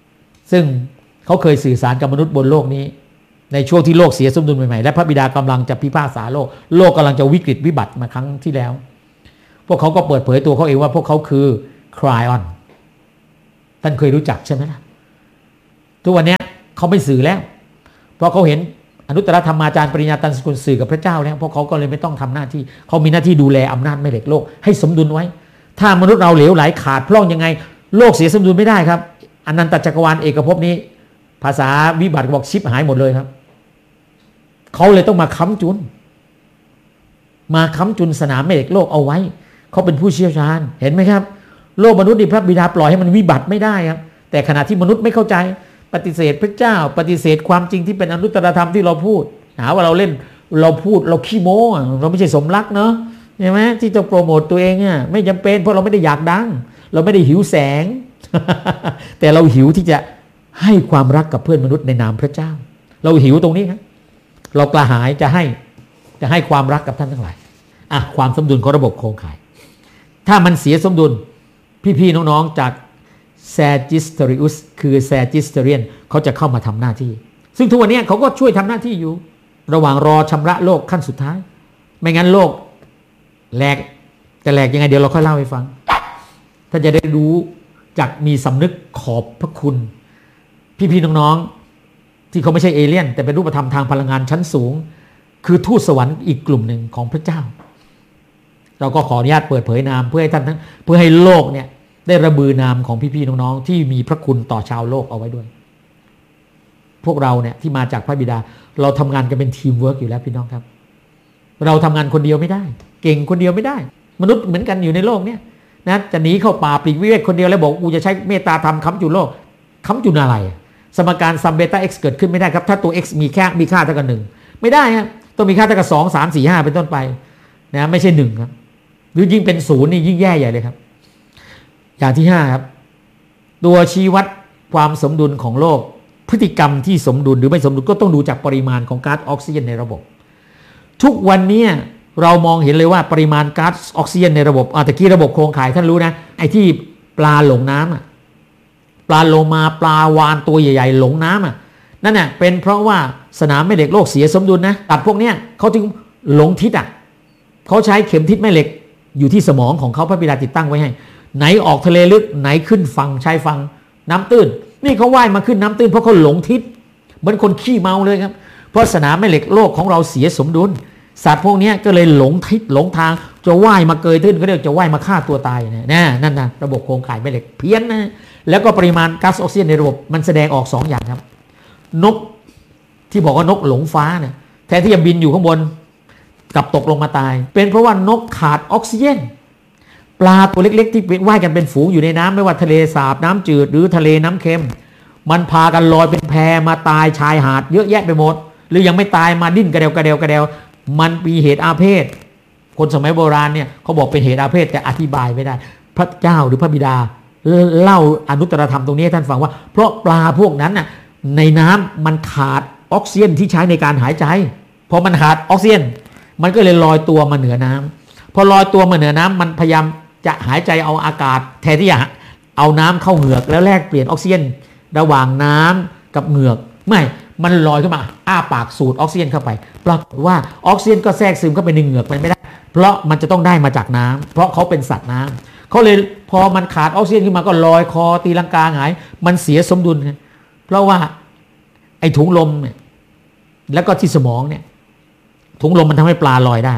ซึ่งเขาเคยสื่อสารกับมนุษย์บนโลกนี้ในช่วงที่โลกเสียสมดุลใหม่ๆและพระบิดากำลังจะพิพากษาโลกโลกกำลังจะวิกฤตวิบัติมาครั้งที่แล้วพวกเขาก็เปิดเผยตัวเขาเองว่าพวกเขาคือครายออนท่านเคยรู้จักใช่ไหมล่ะทุกวันนี้เขาไม่สื่อแล้วเพราะเขาเห็นอนุตตรธรรมาจารย์ปริญญาตันสกุลสื่อกับพระเจ้าแล้วพวกเขาก็เลยไม่ต้องทำหน้าที่เขามีหน้าที่ดูแลอำนาจแม่เหล็กโลกให้สมดุลไว้ถ้ามนุษย์เราเหลวไหลขาดพร่องยังไงโลกเสียสมดุลไม่ได้ครับอนันตจักรวาลเอกภพนี้ภาษาวิบัติบอกชิบหายหมดเลยครับเขาเลยต้องมาค้ำจุนมาค้ำจุนสนามแม่เหล็กโลกเอาไว้เขาเป็นผู้เชี่ยวชาญเห็นไหมครับโลกมนุษย์นี่พระบิดาปล่อยให้มันวิบัติไม่ได้ครับแต่ขณะที่มนุษย์ไม่เข้าใจปฏิเสธพระเจ้าปฏิเสธความจริงที่เป็นอนุตตรธรรมที่เราพูดหาว่าเราเล่นเราพูดเราขี้โม้เราไม่ใช่สมรักเนาะใช่ไหมที่จะโปรโมตตัวเองเนี่ยไม่จำเป็นเพราะเราไม่ได้อยากดังเราไม่ได้หิวแสง แต่เราหิวที่จะให้ความรักกับเพื่อนมนุษย์ในนามพระเจ้าเราหิวตรงนี้ครับเรากระหายจะให้จะให้ความรักกับท่านทั้งหลายอ่ะความสมดุลของระบบโครงข่ายถ้ามันเสียสมดุลพี่ๆน้องๆจากแซจิสเตริอุสคือแซจิสเตเรียนเขาจะเข้ามาทำหน้าที่ซึ่งทุกวันนี้เขาก็ช่วยทำหน้าที่อยู่ระหว่างรอชำระโลกขั้นสุดท้ายไม่งั้นโลกแหลกจะแหลกยังไงเดี๋ยวเราค่อยเล่าให้ฟังถ้าจะได้รู้จากมีสำนึกขอบพระคุณพี่ๆน้องๆที่เขาไม่ใช่เอเลี่ยนแต่เป็นรูปธรรมทางพลังงานชั้นสูงคือทูตสวรรค์อีกกลุ่มหนึ่งของพระเจ้าเราก็ขออนุญาตเปิดเผยนามเพื่อให้ท่านทั้งเพื่อให้โลกเนี่ยได้ระบือนามของพี่ๆน้องๆที่มีพระคุณต่อชาวโลกเอาไว้ด้วยพวกเราเนี่ยที่มาจากพระบิดาเราทำงานกันเป็นทีมเวิร์กอยู่แล้วพี่น้องครับเราทำงานคนเดียวไม่ได้เก่งคนเดียวไม่ได้มนุษย์เหมือนกันอยู่ในโลกเนี่ยนะจะหนีเข้าป่าปลีกวิเวกคนเดียวแล้วบอกกูจะใช้เมตตาธรรมค้ำจุนโลกค้ำจุนอะไรสมการซัมเบต้า x เกิดขึ้นไม่ได้ครับถ้าตัว x มีแค่มีค่าเท่ากับหนึ่งไม่ได้ครับต้องมีค่าเท่ากับสองสามสี่ห้าเป็นต้นไปนะไม่ใช่หนึ่งครับหรือยิ่งเป็นศูนย์นี่ยิ่งแย่ใหญ่เลยครับอย่างที่ห้าครับตัวชี้วัดความสมดุลของโลกพฤติกรรมที่สมดุลหรือไม่สมดุลก็ต้องดูจากปริมาณของก๊าซออกซิเจนในระบบทุกวันนี้เรามองเห็นเลยว่าปริมาณก๊าซออกซิเจนในระบบอ่าตะกี้ระบบโครงข่ายท่านรู้นะไอ้ที่ปลาหลงน้ำอ่ะปลาโลมาปลาวานตัวใหญ่ๆหลงน้ำอ่ะนั่นน่ะเป็นเพราะว่าสนามแม่เหล็กโลกเสียสมดุลนะตัดพวกเนี้ยเขาถึงหลงทิศอ่ะเขาใช้เข็มทิศแม่เหล็กอยู่ที่สมองของเขาพระบิดาติดตั้งไว้ให้ไหนออกทะเลลึกไหนขึ้นฝั่งชายฝั่งน้ำตื้นนี่เขาว่ายมาขึ้นน้ำตื้นเพราะเขาหลงทิศเหมือนคนขี้เมาเลยครับเพราะสนามแม่เหล็กโลกของเราเสียสมดุลสัตว์พวกนี้ก็เลยหลงทิศหลงทางจะว่ายมาเกยตื้นก็เรียกจะว่ายมาฆ่าตัวตายเนี่ยนั่นนะระบบโครงข่ายแม่เหล็กเพี้ยนนะแล้วก็ปริมาณก๊าซออกซิเจนในระบบมันแสดงออกสองอย่างครับนกที่บอกว่านกหลงฟ้าเนี่ยแทนที่จะบินอยู่ข้างบนกลับตกลงมาตายเป็นเพราะว่านกขาดออกซิเจนปลาตัวเล็กๆที่ว่ายกันเป็นฝูงอยู่ในน้ำไม่ว่าทะเลสาบน้ำจืดหรือทะเลน้ำเค็มมันพากันลอยเป็นแพมาตายชายหาดเยอะแยะไปหมดหรือยังไม่ตายมาดิ้นกระเดวกระเดวกระเดวมันมีเหตุอาเพศคนสมัยโบราณเนี่ยเขาบอกเป็นเหตุอาเพศแต่อธิบายไม่ได้พระเจ้าหรือพระบิดาเล่าอนุตตรธรรมตรงนี้ให้ท่านฟังว่าเพราะปลาพวกนั้นน่ะในน้ำมันขาดออกซิเจนที่ใช้ในการหายใจพอมันขาดออกซิเจนมันก็เลยลอยตัวมาเหนือน้ำพอลอยตัวมาเหนือน้ำมันพยายามจะหายใจเอาอากาศแทนที่จะเอาน้ำเข้าเหงือกแล้วแลกเปลี่ยนออกซิเจนระหว่างน้ำกับเหงือกไม่มันลอยขึ้นมาอ้าปากสูดออกซิเจนเข้าไปปรากฏว่าออกซิเจนก็แทรกซึมเข้าไปในเหงือกมันไม่ได้เพราะมันจะต้องได้มาจากน้ำเพราะเขาเป็นสัตว์น้ำเขาเลยพอมันขาดออกซิเจนขึ้นมาก็ลอยคอตีลังกาหงายมันเสียสมดุลเพราะว่าไอ้ถุงลมเนี่ยแล้วก็ที่สมองเนี่ยถุงลมมันทำให้ปลาลอยได้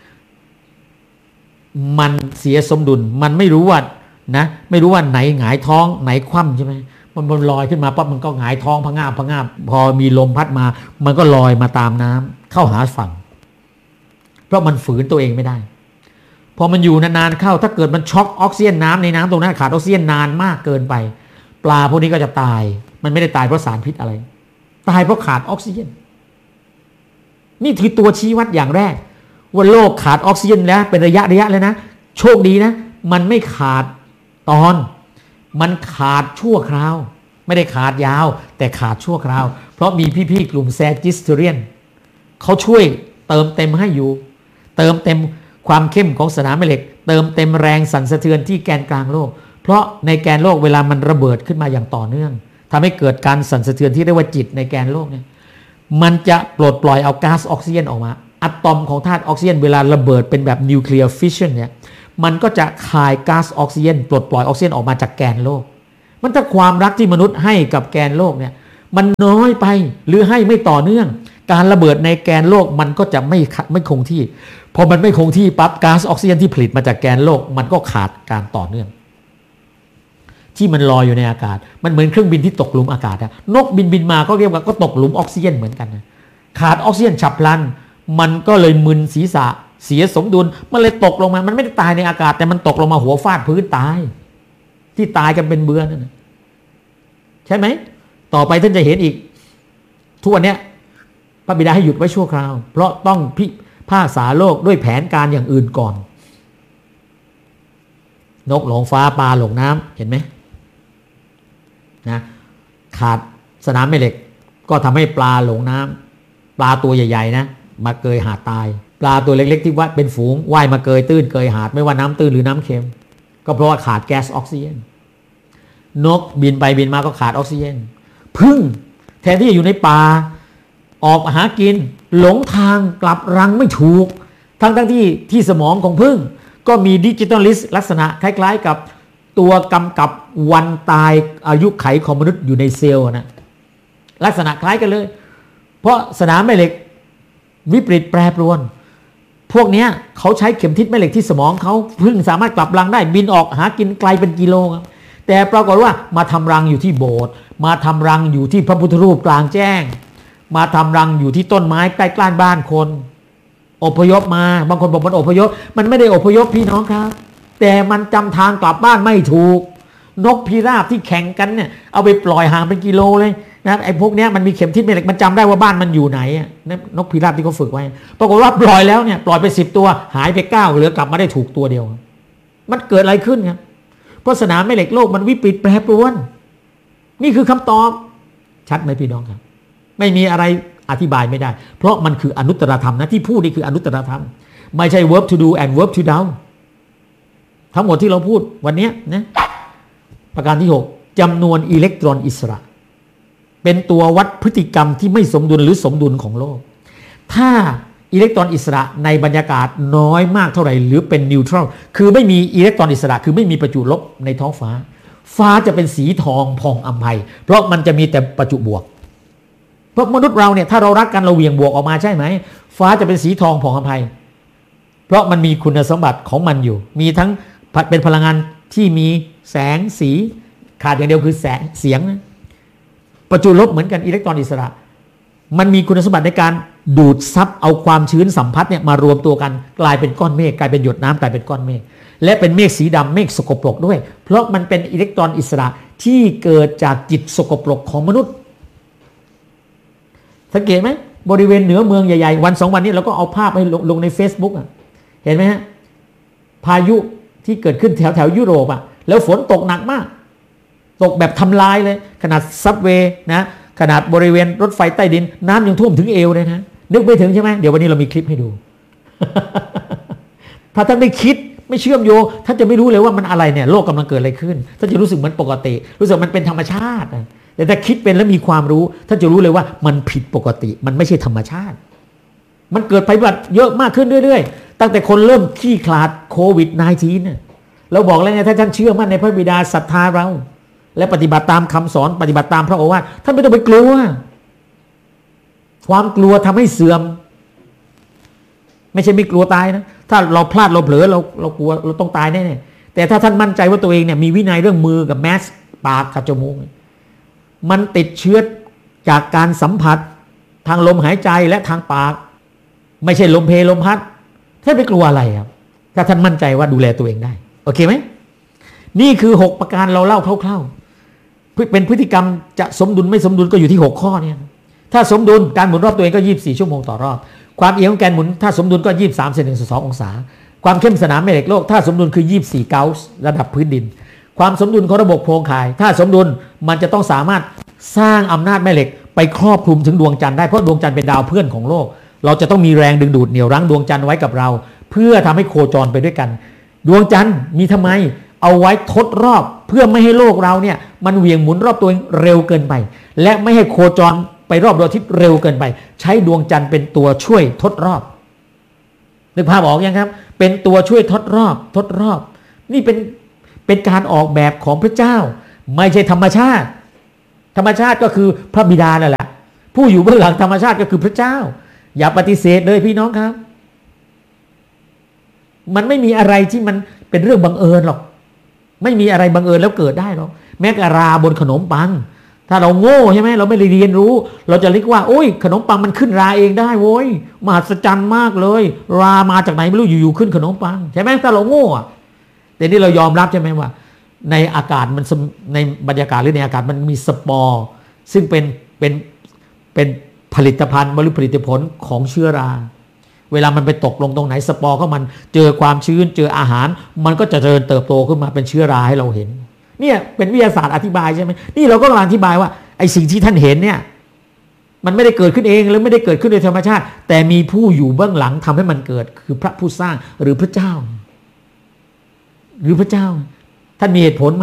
มันเสียสมดุลมันไม่รู้ว่านะไม่รู้ว่าไหนหงายท้องไหนคว่ำใช่ไหมมันมันลอยขึ้นมาปั๊บมันก็หงายท้องพะงาบพะงาบพอมีลมพัดมามันก็ลอยมาตามน้ำเข้าหาฝั่งเพราะมันฝืนตัวเองไม่ได้พอมันอยู่นานๆเข้าถ้าเกิดมันช็อกออกซิเจนน้ำในน้ำตรงนั้นขาดออกซิเจนนานมากเกินไปปลาพวกนี้ก็จะตายมันไม่ได้ตายเพราะสารพิษอะไรตายเพราะขาดออกซิเจนนี่คือตัวชี้วัดอย่างแรกว่าโลกขาดออกซิเจนแล้วเป็นระยะระยะเลยนะโชคดีนะมันไม่ขาดตอนมันขาดชั่วคราวไม่ได้ขาดยาวแต่ขาดชั่วคราวเพราะมีพี่ๆกลุ่มแซจิสเตเรียนเขาช่วยเติมเต็มให้อยู่เติมเต็มความเข้มของสนามแม่เหล็กเติมเต็มแรงสั่นสะเทือนที่แกนกลางโลกเพราะในแกนโลกเวลามันระเบิดขึ้นมาอย่างต่อเนื่องทำให้เกิดการสั่นสะเทือนที่เรียกว่าจิตในแกนโลกเนี่ยมันจะปลดปล่อยเอาก๊าซออกซิเจนออกมาอะตอมของธาตุออกซิเจนเวลาระเบิดเป็นแบบนิวเคลียร์ฟิชชันเนี่ยมันก็จะคายก๊าซออกซิเจนปลดปล่อยออกซิเจนออกมาจากแกนโลกมันถ้าความรักที่มนุษย์ให้กับแกนโลกเนี่ยมันน้อยไปหรือให้ไม่ต่อเนื่องการระเบิดในแกนโลกมันก็จะไม่ไม่คงที่พอมันไม่คงที่ปั๊บก๊าซออกซิเจนที่ผลิตมาจากแกนโลกมันก็ขาดการต่อเนื่องที่มันลอยอยู่ในอากาศมันเหมือนเครื่องบินที่ตกหลุมอากาศนะนกบินบินมาก็เรียกว่าก็ตกหลุมออกซิเจนเหมือนกันนะขาดออกซิเจนฉับพลันมันก็เลยมึนศีรษะเสียสมดุลมันเลยตกลงมามันไม่ได้ตายในอากาศแต่มันตกลงมาหัวฟาดพื้นตายที่ตายกันเป็นเบือนั่นนะใช่ไหมต่อไปท่านจะเห็นอีกทุกวันนี้พระบิดาให้หยุดไว้ชั่วคราวเพราะต้องพิพากษาโลกด้วยแผนการอย่างอื่นก่อนนกหลงฟ้าปลาหลงน้ำเห็นไหมนะขาดสนามแม่เหล็กก็ทำให้ปลาหลงน้ำปลาตัวใหญ่ๆนะมาเกยหาดตายปลาตัวเล็กๆที่ว่าเป็นฝูงว่ายมาเกยตื้นเกยหาดไม่ว่าน้ำตื้นหรือน้ำเค็มก็เพราะว่าขาดแก๊สออกซิเจนนกบินไปบินมาก็ขาดออกซิเจนพึ่งแทนที่จะอยู่ในป่าออกหากินหลงทางกลับรังไม่ถูกทั้งทั้งที่ที่สมองของพึ่งก็มีดิจิตอลลิสต์ลักษณะคล้ายๆกับตัวกำกับวันตายอายุไขของมนุษย์อยู่ในเซลล์นะลักษณะคล้ายกันเลยเพราะสนามแม่เหล็กวิปริตแปรปรวนพวกนี้เขาใช้เข็มทิศแม่เหล็กที่สมองเขาพึ่งสามารถกลับรังได้บินออกหากินไกลเป็นกิโลครับแต่ปรากฏว่ามาทำรังอยู่ที่โบสถ์มาทำรังอยู่ที่พระพุทธรูปกลางแจ้งมาทำรังอยู่ที่ต้นไม้ใกล้ๆบ้านคนอพยพมาบางคนบอกมันอพยพมันไม่ได้อพยพพี่น้องครับแต่มันจำทางกลับบ้านไม่ถูกนกพิราบที่แข่งกันเนี่ยเอาไปปล่อยห่างเป็นกิโลเลยนะไอ้พวกนี้มันมีเข็มทิศแม่เหล็กมันจำได้ว่าบ้านมันอยู่ไหนนกพิราบที่เขาฝึกไว้ปรากฏว่าปล่อยแล้วเนี่ยปล่อยไปสิบตัวหายไปเก้าเหลือกลับมาได้ถูกตัวเดียวมันเกิดอะไรขึ้นครับเพราะสนามแม่เหล็กโลกมันวิปริตแปรปรวนนี่คือคำตอบชัดไหมพี่น้องครับไม่มีอะไรอธิบายไม่ได้เพราะมันคืออนุตตรธรรมนะที่พูดนี่คืออนุตตรธรรมไม่ใช่ verb to do and verb to down ทั้งหมดที่เราพูดวันนี้นะประการที่หกจำนวนอิเล็กตรอนอิสระเป็นตัววัดพฤติกรรมที่ไม่สมดุลหรือสมดุลของโลกถ้าอิเล็กตรอนอิสระในบรรยากาศน้อยมากเท่าไหร่หรือเป็นนิวทรัลคือไม่มีอิเล็กตรอนอิสระคือไม่มีประจุลบในท้องฟ้าฟ้าจะเป็นสีทองผ่องอำไพเพราะมันจะมีแต่ประจุบวกเพราะมนุษย์เราเนี่ยถ้าเรารักกันเราเหวี่ยงบวกออกมาใช่ไหมฟ้าจะเป็นสีทองผ่องอำไพเพราะมันมีคุณสมบัติของมันอยู่มีทั้งเป็นพลังงานที่มีแสงสีขาดอย่างเดียวคือแสงเสียงนะประจุลบเหมือนกันอิเล็กตรอนอิสระมันมีคุณสมบัติในการดูดซับเอาความชื้นสัมผัสเนี่ยมารวมตัวกันกลายเป็นก้อนเมฆกลายเป็นหยดน้ำกลายเป็นก้อนเมฆและเป็นเมฆสีดำเมฆสกปรกด้วยเพราะมันเป็นอิเล็กตรอนอิสระที่เกิดจากจิตสกปรกของมนุษย์สังเกตไหมบริเวณเหนือเมืองใหญ่ๆวันสองวันนี้เราก็เอาภาพไปลงใน Facebook อ่ะเห็นไหมฮะพายุที่เกิดขึ้นแถวแถวยุโรปอ่ะแล้วฝนตกหนักมากตกแบบทำลายเลยขนาดซับเวย์นะขนาดบริเวณรถไฟใต้ดินน้ำยังท่วมถึงเอวเลยนะนึกไม่ถึงใช่ไหมเดี๋ยววันนี้เรามีคลิปให้ดู ถ้าท่านไม่คิดไม่เชื่อมโยงท่านจะไม่รู้เลยว่ามันอะไรเนี่ยโลกกำลังเกิดอะไรขึ้นท่านจะรู้สึกเหมือนปกติรู้สึกมันเป็นธรรมชาติแต่ถ้าคิดเป็นแล้วมีความรู้ท่านจะรู้เลยว่ามันผิดปกติมันไม่ใช่ธรรมชาติมันเกิดภัยพิบัติเยอะมากขึ้นเรื่อยๆตั้งแต่คนเริ่มขี้ขลาดโควิด สิบเก้า เนี่ยเราบอกแล้วไงถ้าท่านเชื่อมั่นในพระบิดาศรัทธาเราและปฏิบัติตามคำสอนปฏิบัติตามพระโอวาทท่านไม่ต้องไปกลัวความกลัวทำให้เสื่อมไม่ใช่ไม่กลัวตายนะถ้าเราพลาดเราเผลอเราเรากลัวเราต้องตายแน่ๆแต่ถ้าท่านมั่นใจว่าตัวเองเนี่ยมีวินัยเรื่องมือกับแมสปากกับจมูกมันติดเชื้อจากการสัมผัสทางลมหายใจและทางปากไม่ใช่ลมเพลลมพัดท่านไปกลัวอะไรครับถ้าท่านมั่นใจว่าดูแลตัวเองได้โอเคไหมนี่คือหกประการเราเล่าคร่าวๆเป็นพฤติกรรมจะสมดุลไม่สมดุลก็อยู่ที่หกข้อเนี่ยถ้าสมดุลการหมุนรอบตัวเองก็ยี่สิบสี่ชั่วโมงต่อรอบความเอียงของแกนหมุนถ้าสมดุลก็ยี่สิบสามเซนหนึ่งส่วนสององศาความเข้มสนามแม่เหล็กโลกถ้าสมดุลคือยี่สิบสี่เกาส์ระดับพื้นดินความสมดุลของระบบโครงข่ายถ้าสมดุลมันจะต้องสามารถสร้างอำนาจแม่เหล็กไปครอบคลุมถึงดวงจันทร์ได้เพราะดวงจันทร์เป็นดาวเพื่อนของโลกเราจะต้องมีแรงดึงดูดเหนี่ยวรั้งดวงจันทร์ไว้กับเราเพื่อทำให้โคจรไปด้วยกันดวงจันทร์มีทำไมเอาไว้ทดรอบเพื่อไม่ให้โลกเราเนี่ยมันเหวี่ยงหมุนรอบตัวเองเร็วเกินไปและไม่ให้โคจรไปรอบดวงอาทิตย์เร็วเกินไปใช้ดวงจันทร์เป็นตัวช่วยทดรอบนึกภาพออกยังครับเป็นตัวช่วยทดรอบทดรอบนี่เป็นเป็นการออกแบบของพระเจ้าไม่ใช่ธรรมชาติธรรมชาติก็คือพระบิดานั่นแหละผู้อยู่เบื้องหลังธรรมชาติก็คือพระเจ้าอย่าปฏิเสธเลยพี่น้องครับมันไม่มีอะไรที่มันเป็นเรื่องบังเอิญหรอกไม่มีอะไรบังเอิญแล้วเกิดได้หรอกแม้กระราบนขนมปังถ้าเราโง่ใช่ไหมเราไม่ได้เรียนรู้เราจะเรียกว่าโอ้ยขนมปังมันขึ้นราเองได้โว้ยมหัศจรรย์มากเลยรามาจากไหนไม่รู้อยู่ๆขึ้นขนมปังใช่ไหมถ้าเราโง่แต่นี่เรายอมรับใช่ไหมว่าในอากาศมันในบรรยากาศหรือในอากาศมันมีสปอร์ซึ่งเป็นเป็นเป็นผลิตภัณฑ์หรือผลิตผลของเชื้อราเวลามันไปตกลงตรงไหนสปอร์ก็มันเจอความชื้นเจออาหารมันก็จะเจริญเติบโตขึ้นมาเป็นเชื้อราให้เราเห็นเนี่ยเป็นวิทยาศาสตร์อธิบายใช่ไหมนี่เราก็กำลังอธิบายว่าไอ้สิ่งที่ท่านเห็นเนี่ยมันไม่ได้เกิดขึ้นเองหรือไม่ได้เกิดขึ้นโดยธรรมชาติแต่มีผู้อยู่เบื้องหลังทำให้มันเกิดคือพระผู้สร้างหรือพระเจ้าหรือพระเจ้าท่านมีเหตุผลไหม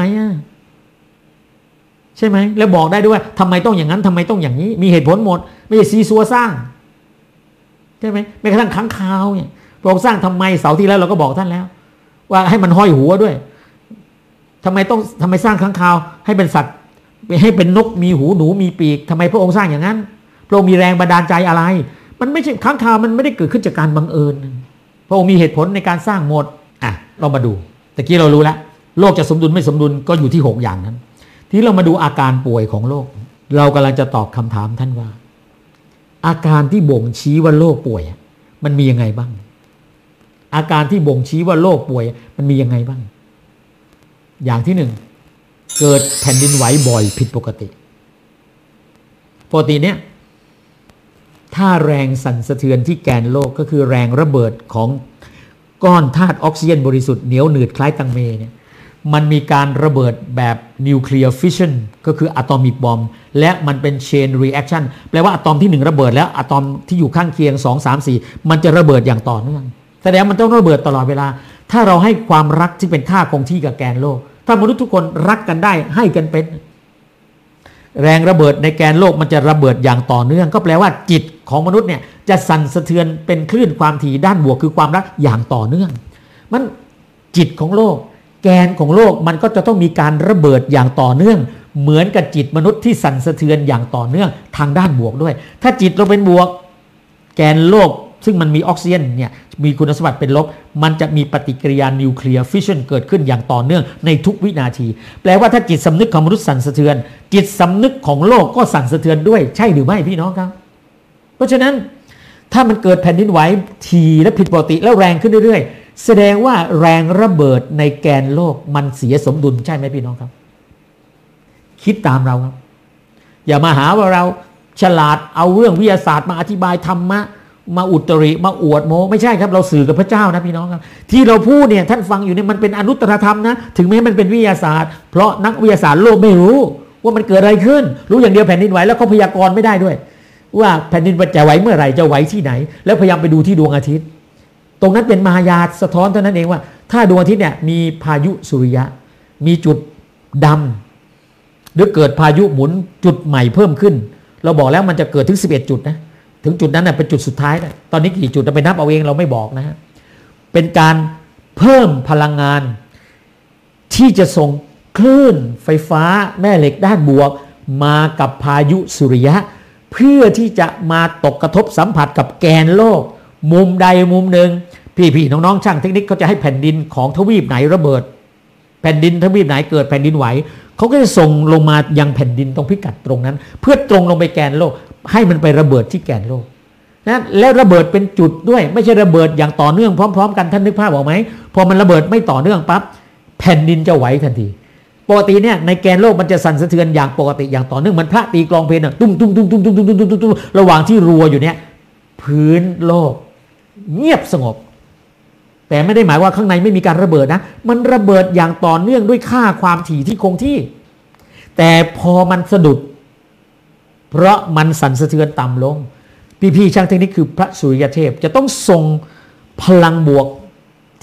ใช่ไหมแล้วบอกได้ด้วยว่าทำไมต้องอย่างนั้นทำไมต้องอย่างนี้มีเหตุผลหมดไม่ใช่ซีซัวสร้างใช่ไหมแม้กระทั่งค้างคาวเนี่ยพระองค์สร้างทำไมเสาร์ที่แล้วเราก็บอกท่านแล้วว่าให้มันห้อยหัวด้วยทำไมต้องทำไมสร้างค้างคาวให้เป็นสัตว์ให้เป็นนกมีหูหนูมีปีกทำไมพระองค์สร้างอย่างนั้นพระองค์มีแรงบันดาลใจอะไรมันไม่ใช่ค้างคาวมันไม่ได้เกิดขึ้นจากการบังเอิญพระองค์มีเหตุผลในการสร้างหมดอ่ะเรามาดูตะกี้เรารู้แล้วโลกจะสมดุลไม่สมดุลก็อยู่ที่หกอย่างนั้นที่เรามาดูอาการป่วยของโลกเรากำลังจะตอบคำถามท่านว่าอาการที่บ่งชี้ว่าโลกป่วยมันมียังไงบ้างอาการที่บ่งชี้ว่าโลกป่วยมันมียังไงบ้างอย่างที่หนึ่งเกิดแผ่นดินไหวบ่อยผิดปกติปกติเนี่ยถ้าแรงสั่นสะเทือนที่แกนโลกก็คือแรงระเบิดของก้อนธาตุออกซิเจนบริสุทธิ์เหนียวหนืดคล้ายตังเมเนี่ยมันมีการระเบิดแบบนิวเคลียร์ฟิชชันก็คืออะตอมิกบอมและมันเป็นเชนรีแอคชั่นแปลว่าอะตอมที่หนึ่งระเบิดแล้วอะตอมที่อยู่ข้างเคียงสอง สาม สี่มันจะระเบิดอย่างต่อเนื่องแสดงมันต้องระเบิดตลอดเวลาถ้าเราให้ความรักที่เป็นค่าคงที่กับแกนโลกถ้ามนุษย์ทุกคนรักกันได้ให้กันเป็นแรงระเบิดในแกนโลกมันจะระเบิดอย่างต่อเนื่องก็แปลว่าจิตของมนุษย์เนี่ยจะสั่นสะเทือนเป็นคลื่นความถี่ด้านบวกคือความรักอย่างต่อเนื่องมันจิตของโลกแกนของโลกมันก็จะต้องมีการระเบิดอย่างต่อเนื่องเหมือนกับจิตมนุษย์ที่สั่นสะเทือนอย่างต่อเนื่องทางด้านบวกด้วยถ้าจิตเราเป็นบวกแกนโลกซึ่งมันมีออกซิเจนเนี่ยมีคุณสมบัติเป็นลบมันจะมีปฏิกิริยานิวเคลียร์ฟิชชันเกิดขึ้นอย่างต่อเนื่องในทุกวินาทีแปลว่าถ้าจิตสำนึกของมนุษย์สั่นสะเทือนจิตสำนึกของโลกก็สั่นสะเทือนด้วยใช่หรือไม่พี่น้องครับเพราะฉะนั้นถ้ามันเกิดแผ่นดินไหวทีและผิดปกติแล้วแรงขึ้นเรื่อยๆแสดงว่าแรงระเบิดในแกนโลกมันเสียสมดุลใช่ไหมพี่น้องครับคิดตามเราครับอย่ามาหาว่าเราฉลาดเอาเรื่องวิทยาศาสตร์มาอธิบายธรรมะมาอุตริมาอวดโมไม่ใช่ครับเราสื่อกับพระเจ้านะพี่น้องครับที่เราพูดเนี่ยท่านฟังอยู่เนี่ยมันเป็นอนุตตรธรรมนะถึงแม้มันเป็นวิทยาศาสตร์เพราะนักวิทยาศาสตร์โลกไม่รู้ว่ามันเกิดอะไรขึ้นรู้อย่างเดียวแผ่นดินไหวแล้วเขาพยากรณ์ไม่ได้ด้วยว่าแผ่นดินจะไหวเมื่อไหร่จะไหวที่ไหนแล้วพยายามไปดูที่ดวงอาทิตย์ตรงนั้นเป็นมายาสะท้อนเท่านั้นเองว่าถ้าดวงอาทิตย์เนี่ยมีพายุสุริยะมีจุดดำหรือเกิดพายุหมุนจุดใหม่เพิ่มขึ้นเราบอกแล้วมันจะเกิดถึงสิบเอ็ดจุดนะถึงจุดนั้นเป็นจุดสุดท้ายนะตอนนี้กี่จุดเราไปนับเอาเองเราไม่บอกนะฮะเป็นการเพิ่มพลังงานที่จะส่งคลื่นไฟฟ้าแม่เหล็กด้านบวกมากับพายุสุริยะเพื่อที่จะมาตกกระทบสัมผัสกับแกนโลกมุมใดมุมหนึ่งพี่ๆน้องๆช่างเทคนิคเขาจะให้แผ่นดินของทวีปไหนระเบิดแผ่นดินทวีปไหนเกิดแผ่นดินไหวเขาก็จะส่งลงมายังแผ่นดินตรงพิกัดตรงนั้นเพื่อตรงลงไปแกนโลกให้มันไประเบิดที่แกนโลกนะแล้วระเบิดเป็นจุดด้วยไม่ใช่ระเบิดอย่างต่อเนื่องพร้อมๆกันท่านนึกภาพออกไหมพอมันระเบิดไม่ต่อเนื่องปั๊บแผ่นดินจะไหวทันทีปกติเนี่ยในแกนโลกมันจะสั่นสะเทือนอย่างปกติอย่างต่อเนื่องมันพระตีกลองเพลงตุ้มตุ้มตุ้มตุ้มตุ้มตุ้มตุ้มตุ้มตุ้มระหว่างที่รัวอยู่เนี่ยพื้นโลกเงียบสงบแต่ไม่ได้หมายว่าข้างในไม่มีการระเบิดนะมันระเบิดอย่างต่อเนื่องด้วยค่าความถี่ที่คงที่แต่พอมันสะดุดเพราะมันสั่นสะเทือนต่ำลงพี่ๆช่างเทคนิคคือพระสุริยเทพจะต้องส่งพลังบวก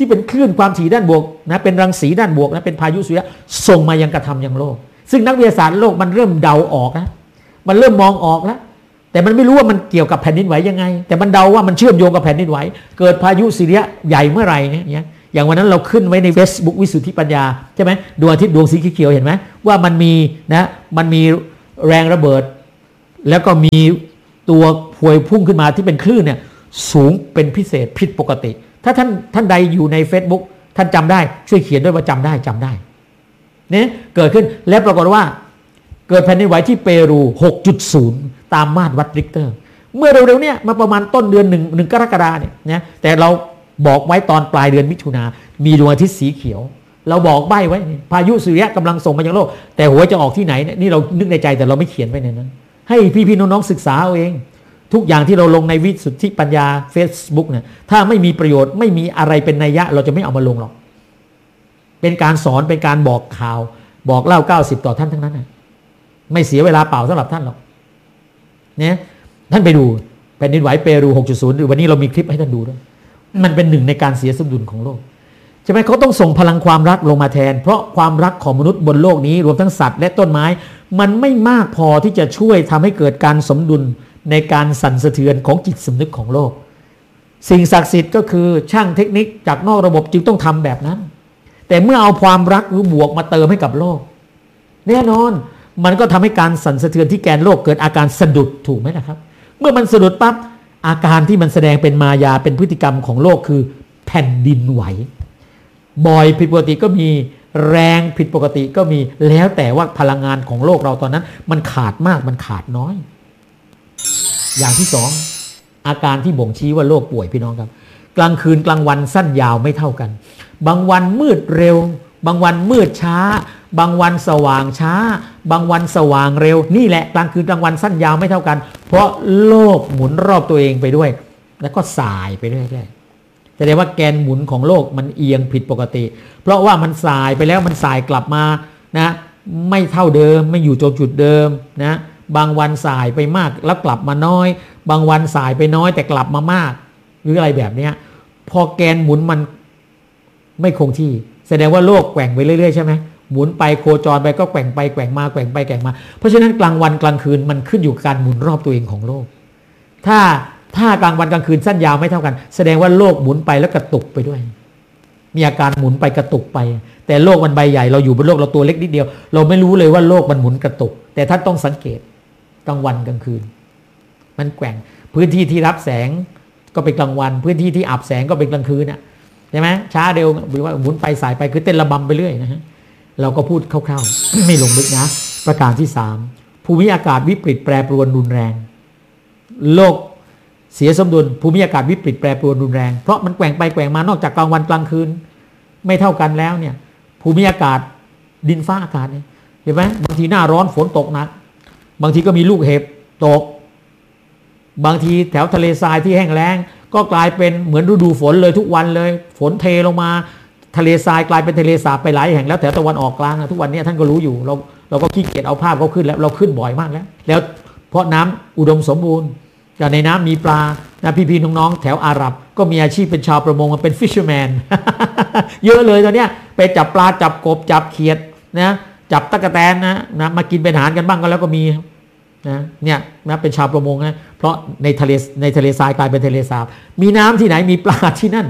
ที่เป็นคลื่นความถี่ด้านบวกนะเป็นรังสีด้านบวกนะเป็นพายุสุริยะส่งมายังกระทำยังโลกซึ่งนักวิทยาศาสตร์โลกมันเริ่มเดาออกนะมันเริ่มมองออกแล้วแต่มันไม่รู้ว่ามันเกี่ยวกับแผ่นดินไหวยังไงแต่มันเดาว่ามันเชื่อมโยงกับแผ่นดินไหวเกิดพายุสุริยะใหญ่เมื่อไหร่เนี่ยอย่างวันนั้นเราขึ้นไว้ใน Facebook วิสุทธิปัญญาใช่ไหมดวงอาทิตย์ดวงสีเขียวเห็นไหมว่ามันมีนะมันมีแรงระเบิดแล้วก็มีตัวพวยพุ่งขึ้นมาที่เป็นคลื่นเนี่ยสูงเป็นพิเศษผิดปกติถ้าท่านท่านใดอยู่ใน Facebook ท่านจำได้ช่วยเขียนด้วยว่าจำได้จำได้เนี่ยเกิดขึ้นและปรากฏว่าเกิดแผ่นดินไหวที่เปรู หกจุดศูนย์ ตามมาตรวัดริกเตอร์เมื่อเร็วๆเนี่ยมาประมาณต้นเดือนหนึ่งหนึ่งกรกฎาเนี่ยนะแต่เราบอกไว้ตอนปลายเดือนมิถุนามีดวงอาทิตย์สีเขียวเราบอกใบ้ไว้พายุสุริยะกำลังส่งมายังโลกแต่หัวจะออกที่ไหนนี่เรานึกในใจแต่เราไม่เขียนไว้ในนั้นให้พี่ๆน้องๆศึกษาเอาเองทุกอย่างที่เราลงในวิสุทธิปัญญา Facebook เนี่ยถ้าไม่มีประโยชน์ไม่มีอะไรเป็นนัยยะเราจะไม่เอามาลงหรอกเป็นการสอนเป็นการบอกข่าวบอกเล่าเก้าสิบต่อท่านทั้งนั้นนะไม่เสียเวลาเปล่าสำหรับท่านหรอกเนี่ยท่านไปดูแผ่นดินไหวเปรู หกจุดศูนย์ หรือวันนี้เรามีคลิปให้ท่านดูด้วยมันเป็นหนึ่งในการเสียสมดุลของโลกใช่ไหมเขาต้องส่งพลังความรักลงมาแทนเพราะความรักของมนุษย์บนโลกนี้รวมทั้งสัตว์และต้นไม้มันไม่มากพอที่จะช่วยทำให้เกิดการสมดุลในการสั่นสะเทือนของจิตสำนึกของโลกสิ่งศักดิ์สิทธิ์ก็คือช่างเทคนิคจากนอกระบบจึงต้องทำแบบนั้นแต่เมื่อเอาความรักหรือบวกมาเติมให้กับโลกแน่นอนมันก็ทำให้การสั่นสะเทือนที่แกนโลกเกิดอาการสะดุดถูกไหมนะครับเมื่อมันสะดุดปั๊บอาการที่มันแสดงเป็นมายาเป็นพฤติกรรมของโลกคือแผ่นดินไหวบ่อยผิดปกติก็มีแรงผิดปกติก็มีแล้วแต่ว่าพลังงานของโลกเราตอนนั้นมันขาดมากมันขาดน้อยอย่างที่สองอาการที่บ่งชี้ว่าโลกป่วยพี่น้องครับกลางคืนกลางวันสั้นยาวไม่เท่ากันบางวันมืดเร็วบางวันมืดช้าบางวันสว่างช้าบางวันสว่างเร็วนี่แหละกลางคืนกลางวันสั้นยาวไม่เท่ากันเพราะโลกหมุนรอบตัวเองไปด้วยแล้วก็สายไปเรื่อยๆแสดงว่าแกนหมุนของโลกมันเอียงผิดปกติเพราะว่ามันสายไปแล้วมันสายกลับมานะไม่เท่าเดิมไม่อยู่ตรงจุดเดิมนะบางวันสายไปมากแล้วกลับมาน้อยบางวันสายไปน้อยแต่กลับมามากหรืออะไรแบบนี้พอแกนหมุนมันไม่คงที่แสดงว่าโลกแกว่งไปเรื่อยๆใช่ไหมหมุนไปโคจรไปก็แกว่งไปแกว่งมาแกว่งไปแกว่งมาเพราะฉะนั้นกลางวันกลางคืนมันขึ้นอยู่กับการหมุนรอบตัวเองของโลกถ้าถ้ากลางวันกลางคืนสั้นยาวไม่เท่ากันแสดงว่าโลกหมุนไปแล้วกระตุกไปด้วยมีอาการหมุนไปกระตุกไปแต่โลกมันใบใหญ่เราอยู่บนโลกเราตัวเล็กนิดเดียวเราไม่รู้เลยว่าโลกมันหมุนกระตุกแต่ท่านต้องสังเกตกลางวันกลางคืนมันแกว่งพื้นที่ที่รับแสงก็เป็นกลางวันพื้นที่ที่อับแสงก็เป็นกลางคืนน่ะใช่ไหมช้าเร็วหรือว่าหมุนไปสายไปคือเต้นระบำไปเรื่อยนะฮะเราก็พูดคร่าวๆ ไม่ลงลึกนะประการที่สามภูมิอากาศวิปริตแปรปรวนรุนแรงโลกเสียสมดุลภูมิอากาศวิปริตแปรปรวนรุนแรงเพราะมันแกว่งไปแกว่งมานอกจากกลางวันกลางคืนไม่เท่ากันแล้วเนี่ยภูมิอากาศดินฟ้าอากาศเนี่ยเห็นไหมบางทีหน้าร้อนฝนตกหนักบางทีก็มีลูกเห็บตกบางทีแถวทะเลทรายที่แห้งแล้งก็กลายเป็นเหมือนฤดูฝนเลยทุกวันเลยฝนเทลงมาทะเลทรายกลายเป็นทะเลสาบไปหลายแห่งแล้วแถวตะวันออกกลางทุกวันนี้ท่านก็รู้อยู่เราเราก็ขี้เกียจเอาภาพเขาขึ้นแล้วเราขึ้นบ่อยมากแล้วแล้วเพราะน้ำอุดมสมบูรณ์แต่ในน้ำมีปลานะพี่ๆน้องๆแถวอาหรับก็มีอาชีพเป็นชาวประมงมันเป็นฟิชเชอร์แมน เยอะเลยตอนเนี้ยไปจับปลาจับกบจับเขียดนะจับตะกแตนนะนะมากินเป็นอาหารกันบ้างก็แล้วก็มีนะเนี่ยนะเป็นชาวประมงนะเพราะในทะเลในทะเลทรายกลายเป็นทะเลสาบมีน้ำที่ไหนมีปลาที่นั่น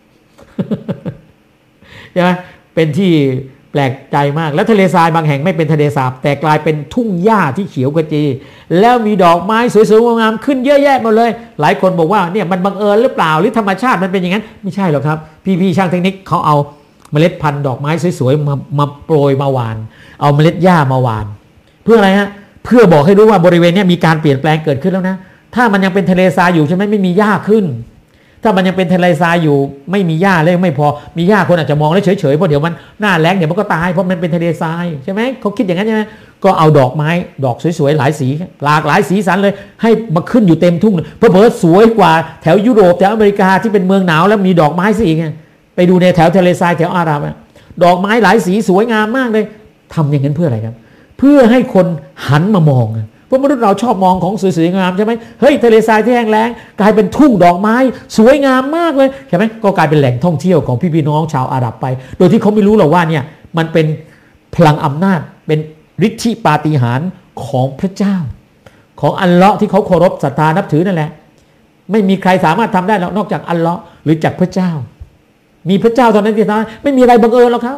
ใช่ไหมเป็นที่แปลกใจมากแล้วทะเลทรายบางแห่งไม่เป็นทะเลสาบแต่กลายเป็นทุ่งหญ้าที่เขียวขจีแล้วมีดอกไม้สวยๆงามๆขึ้นเยอะแยะหมดเลยหลายคนบอกว่าเนี่ยมันบังเอิญหรือเปล่าหรือธรรมชาติมันเป็นอย่างนั้นไม่ใช่หรอกครับพี่ๆช่างเทคนิคเขาเอาเมล็ดพันธุ์ดอกไม้สวยๆมามาโปรยมาหว่านเอาเมล็ดหญ้ามาหว่านเพื่ออะไรฮะเพื่อบอกให้รู้ว่าบริเวณนี้มีการเปลี่ยนแปลงเกิดขึ้นแล้วนะถ้ามันยังเป็นทะเลทรายอยู่ใช่ไหมไม่มีหญ้าขึ้นถ้ามันยังเป็นทะเลทรายอยู่ไม่มีหญ้าเลยไม่พอมีหญ้าคนอาจจะมองแล้วเฉยๆเพราะเดี๋ยวมันหน้าแล้งเดี๋ยวมันก็ตายเพราะมันเป็นทะเลทรายใช่ไหมเขาคิดอย่างนั้นใช่ไหมก็เอาดอกไม้ดอกสวยๆหลายสีหลากหลายสีสันเลยให้มาขึ้นอยู่เต็มทุ่งเพราะเบิร์ดสวยกว่าแถวยุโรปแถวอเมริกาที่เป็นเมืองหนาวแล้วมีดอกไม้สีไงไปดูในแถวทะเลทรายแถวอาหรับดอกไม้หลายสีสวยงามมากเลยทำอย่างนั้นเพื่ออะไรครับเพื่อให้คนหันมามองเพราะมนุษย์เราชอบมองของสวยๆงามใช่ไหมเฮ้ยทะเลทรายที่แห้งแล้งกลายเป็นทุ่งดอกไม้สวยงามมากเลยใช่ไหมก็กลายเป็นแหล่งท่องเที่ยวของพี่ๆน้องชาวอาหรับไปโดยที่เขาไม่รู้หรอกว่าเนี่ยมันเป็นพลังอำนาจเป็นฤทธิปาฏิหาริย์ของพระเจ้าของอัลเลาะห์ที่เขาเคารพศรัทธานับถือนั่นแหละไม่มีใครสามารถทำได้นอกจากอัลเลาะห์หรือจากพระเจ้ามีพระเจ้าเท่านั้นที่ทำไม่มีอะไรบังเอิญหรอกครับ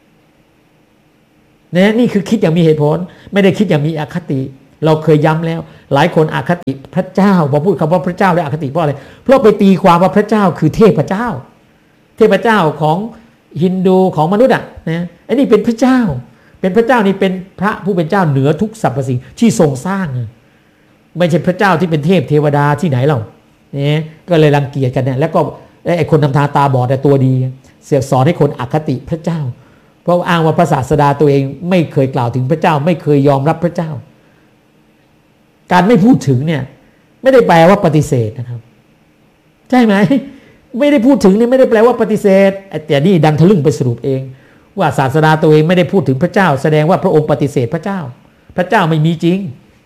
เนี่ยนี่คือคิดอย่างมีเหตุผลไม่ได้คิดอย่างมีอคติเราเคยย้ำแล้วหลายคนอคติพระเจ้าพอพูดคำว่าพระเจ้าแล้วอคติเพราะอะไรเพราะไปตีความว่าพระเจ้าคือเทพเจ้าเทพเจ้าของฮินดูของมนุษย์อ่ะนะไอ้นี่เป็นพระเจ้าเป็นพระเจ้านี่เป็นพระผู้เป็นเจ้าเหนือทุกสรรพสิ่งที่ทรงสร้างไม่ใช่พระเจ้าที่เป็นเทพเทวดาที่ไหนเราเนี่ยก็เลยรังเกียจกันเนี่ยแล้วก็ไอ้คนทำทาตาบอดแต่ตัวดีเสียกสอนให้คนอคติพระเจ้าเพราะอ้างว่าพระศาสดาตัวเองไม่เคยกล่าวถึงพระเจ้าไม่เคยยอมรับพระเจ้าการไม่พูดถึงเนี่ยไม่ได้แปลว่าปฏิเสธนะครับใช่ไหมไม่ได้พูดถึงนี่ไม่ได้แปลว่าปฏิเสธแต่นี่ดันทะลึ่งไปสรุปเองว่าศาสดาตัวเองไม่ได้พูดถึงพระเจ้าแสดงว่าพระองค์ปฏิเสธพระเจ้าพระเจ้าไม่มีจริง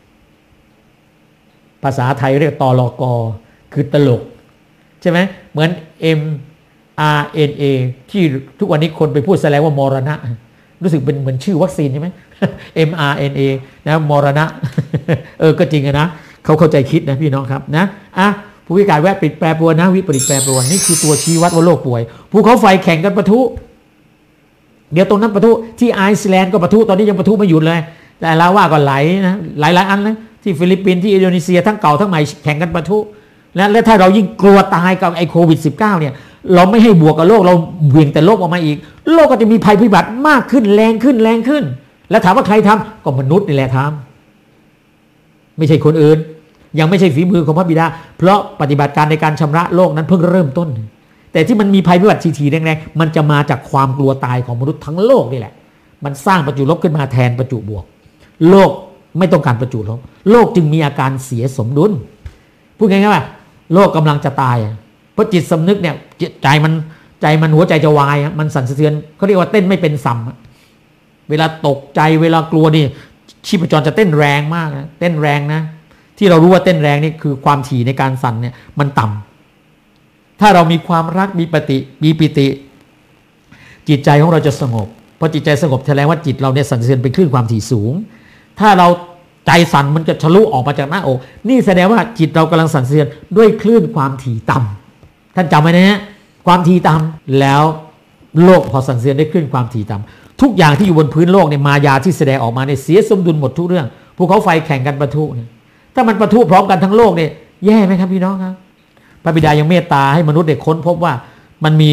ภาษาไทยเรียกตลกคือตลกใช่ไหมเหมือน M R N A ที่ทุกวันนี้คนไปพูดแสดงว่ามรณะรู้สึกเป็นเหมือนชื่อวัคซีนใช่ไหม M R N A นะมรณะ เออก็จริงนะเขาเข้าใจคิดนะพี่น้องครับนะอ่ะผู้วิการแวะปิดแปรปรวนนะวิปริตแปรปรวนนี่คือตัวชี้วัดว่าโลกป่วยภูเขาไฟแข่งกันปะทุเดี๋ยวตรงนั้นปะทุที่ไอซ์แลนด์ก็ปะทุตอนนี้ยังปะทุไม่หยุดเลยแต่ลาว่าก็ไหลนะหลายหลายอันนะที่ฟิลิปปินส์ที่อินโดนีเซียทั้งเก่าทั้งใหม่แข่งกันปะทุและและถ้าเรายิ่งกลัวตายกับไอ้โควิด สิบเก้า เนี่ยเราไม่ให้บวกกับโลกเราเบี่ยงแต่โลกออกมาอีกโลกก็จะมีภัยพิบัติมากขึ้นแรงขึ้นแรงขึ้นแล้วถามว่าใครทำก็มนุษย์นี่แหละทำไม่ใช่คนอื่นยังไม่ใช่ฝีมือของพระบิดาเพราะปฏิบัติการในการชำระโลกนั้นเพิ่งเริ่มต้นแต่ที่มันมีภัยพิบัติทีๆแรงๆมันจะมาจากความกลัวตายของมนุษย์ทั้งโลกนี่แหละมันสร้างประจุลบขึ้นมาแทนประจุบวกโลกไม่ต้องการประจุลบโลกจึงมีอาการเสียสมดุลพูดง่ายๆว่าโลกกำลังจะตายเพราะจิตสำนึกเนี่ยใจมันใจมันหัวใจจะวายมันสั่นสะเทือนเขาเรียกว่าเต้นไม่เป็นสัมเวลาตกใจเวลากลัวนี่ชีพจรจะเต้นแรงมากนะเต้นแรงนะที่เรารู้ว่าเต้นแรงนี่คือความถี่ในการสั่นเนี่ยมันต่ำถ้าเรามีความรักมีปฏิมีปิติจิตใจของเราจะสงบพอจิตใจสงบแสดงว่าจิตเราเนี่ยสั่นสะเทือนเป็นคลื่นความถี่สูงถ้าเราใจสั่นมันจะทะลุออกมาจากหน้าอกนี่แสดงว่าจิตเรากำลังสั่นสะเทือนด้วยคลื่นความถี่ต่ำท่านจำไว้นะฮะความถี่ต่ำแล้วโลกพอสั่นสะเทือนด้วยคลื่นความถี่ต่ำทุกอย่างที่อยู่บนพื้นโลกเนี่ยมายาที่แสดงออกมาเนี่ยเสียสมดุลหมดทุกเรื่องภูเขาไฟแข่งกันปะทุเนี่ยถ้ามันปะทุพร้อมกันทั้งโลกเนี่ยแย่ไหมครับพี่น้องครับพระบิดายังเมตตาให้มนุษย์ได้ค้นพบว่ามันมี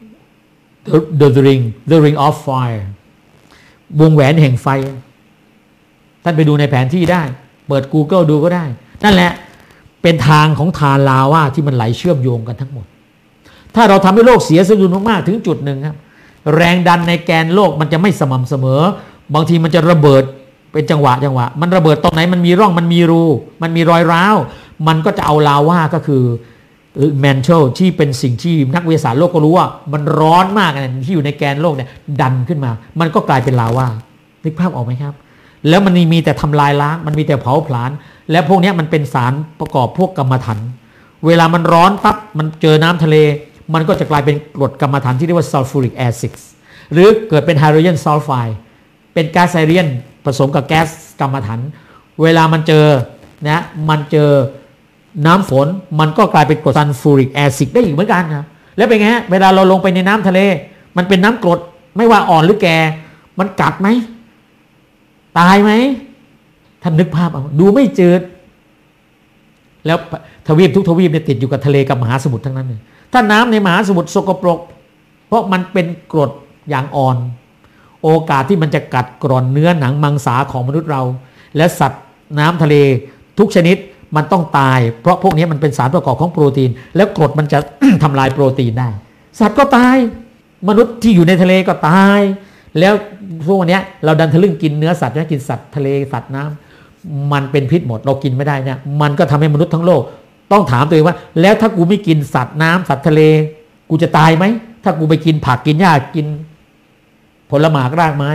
the, the ring the ring of fire วงแหวนแห่งไฟท่านไปดูในแผนที่ได้เปิด Google ดูก็ได้นั่นแหละเป็นทางของทานลาวาที่มันไหลเชื่อมโยงกันทั้งหมดถ้าเราทำให้โลกเสียสมดุลมากๆถึงจุดหนึ่งครับแรงดันในแกนโลกมันจะไม่สม่ำเสมอบางทีมันจะระเบิดเป็นจังหวะจังหวะมันระเบิดตรงไหนมันมีร่องมันมีรูมันมีรอยร้าวมันก็จะเอาลาวาก็คือแมนเทลที่เป็นสิ่งที่นักวิทยาศาสตร์โลกก็รู้ว่ามันร้อนมากนะที่อยู่ในแกนโลกเนี่ยดันขึ้นมามันก็กลายเป็นลาวานึกภาพออกไหมครับแล้วมันมีแต่ทำลายล้างมันมีแต่เผาผลาญและพวกนี้มันเป็นสารประกอบพวกกรรมฐานเวลามันร้อนปั๊บมันเจอน้ำทะเลมันก็จะกลายเป็นกรดกรรมฐานที่เรียกว่าซัลฟูริกแอซิดหรือเกิดเป็นไฮโดรเจนซัลไฟด์เป็นก๊าซไฮโดรเจนผสมกับแก๊สกรรมฐานเวลามันเจอนะมันเจอน้ำฝนมันก็กลายเป็นกรดซัลฟูริกแอซิดได้อีกเหมือนกันครับแล้วเป็นไงฮะเวลาเราลงไปในน้ำทะเลมันเป็นน้ำกรดไม่ว่าอ่อนหรือแก่มันกัดไหมตายไหมท่านนึกภาพเอาดูไม่จืดแล้วทวีปทุกทวีปเนี่ยติดอยู่กับทะเลกับมหาสมุทรทั้งนั้นเลยถ้าน้ำในมหาสมุทรสกปรกเพราะมันเป็นกรดอย่างอ่อนโอกาสที่มันจะกัดกร่อนเนื้อหนังมังสาของมนุษย์เราและสัตว์น้ำทะเลทุกชนิดมันต้องตายเพราะพวกนี้มันเป็นสารประกอบของโปรตีนแล้วกรดมันจะ ทำลายโปรตีนได้สัตว์ก็ตายมนุษย์ที่อยู่ในทะเลก็ตายแล้วพวกนี้เราดันทะลึ่งกินเนื้อสัตว์นะกินสัตว์ทะเลสัตว์น้ำมันเป็นพิษหมดเรากินไม่ได้เนี่ยมันก็ทำให้มนุษย์ทั้งโลกต้องถามตัวเองว่าแล้วถ้ากูไม่กินสัตว์น้ำสัตว์ทะเลกูจะตายไหมถ้ากูไปกินผักกินหญ้ากินผลไม้รากไม้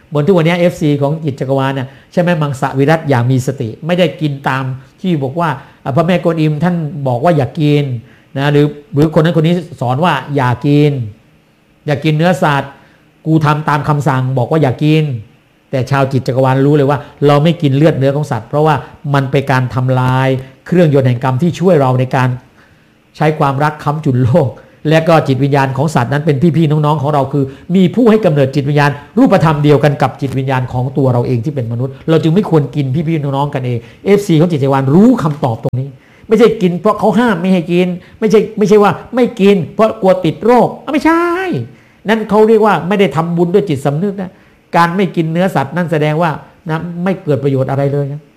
บนทุกวันนี้ เอฟ ซี ของจิตจักรวาลเนี่ยใช่ไหมมังสวิรัติอย่างมีสติไม่ได้กินตามที่บอกว่าพระแม่กวนอิมท่านบอกว่าอย่ากินนะหรือหรือคนนั้นคนนี้สอนว่าอย่ากินอย่ากินเนื้อสัตว์กูทำตามคำสั่งบอกว่าอย่ากินแต่ชาวจิตจักรวาลรู้เลยว่าเราไม่กินเลือดเนื้อของสัตว์เพราะว่ามันเป็นการทำลายเครื่องยนต์แห่งกรรมที่ช่วยเราในการใช้ความรักค้ำจุนโลกและก็จิตวิญญาณของสัตว์นั้นเป็นพี่ๆน้องๆของเราคือมีผู้ให้กำเนิดจิตวิญญาณรูปธรรมเดียวกันกับจิตวิญญาณของตัวเราเองที่เป็นมนุษย์เราจึงไม่ควรกินพี่ๆน้องๆกันเอง เอฟ ซี ของจิตจักรวาลรู้คำตอบตรงนี้ไม่ใช่กินเพราะเขาห้ามไม่ให้กินไม่ใช่ไม่ใช่ว่าไม่กินเพราะกลัวติดโรคไม่ใช่นั่นเขาเรียกว่าไม่ได้ทำบุญด้วยจิตสำนึกนะการไม่กินเนื้อสัตว์นั่นแสดงว่านะไม่เกิดประโยชน์อะไรเลยนะ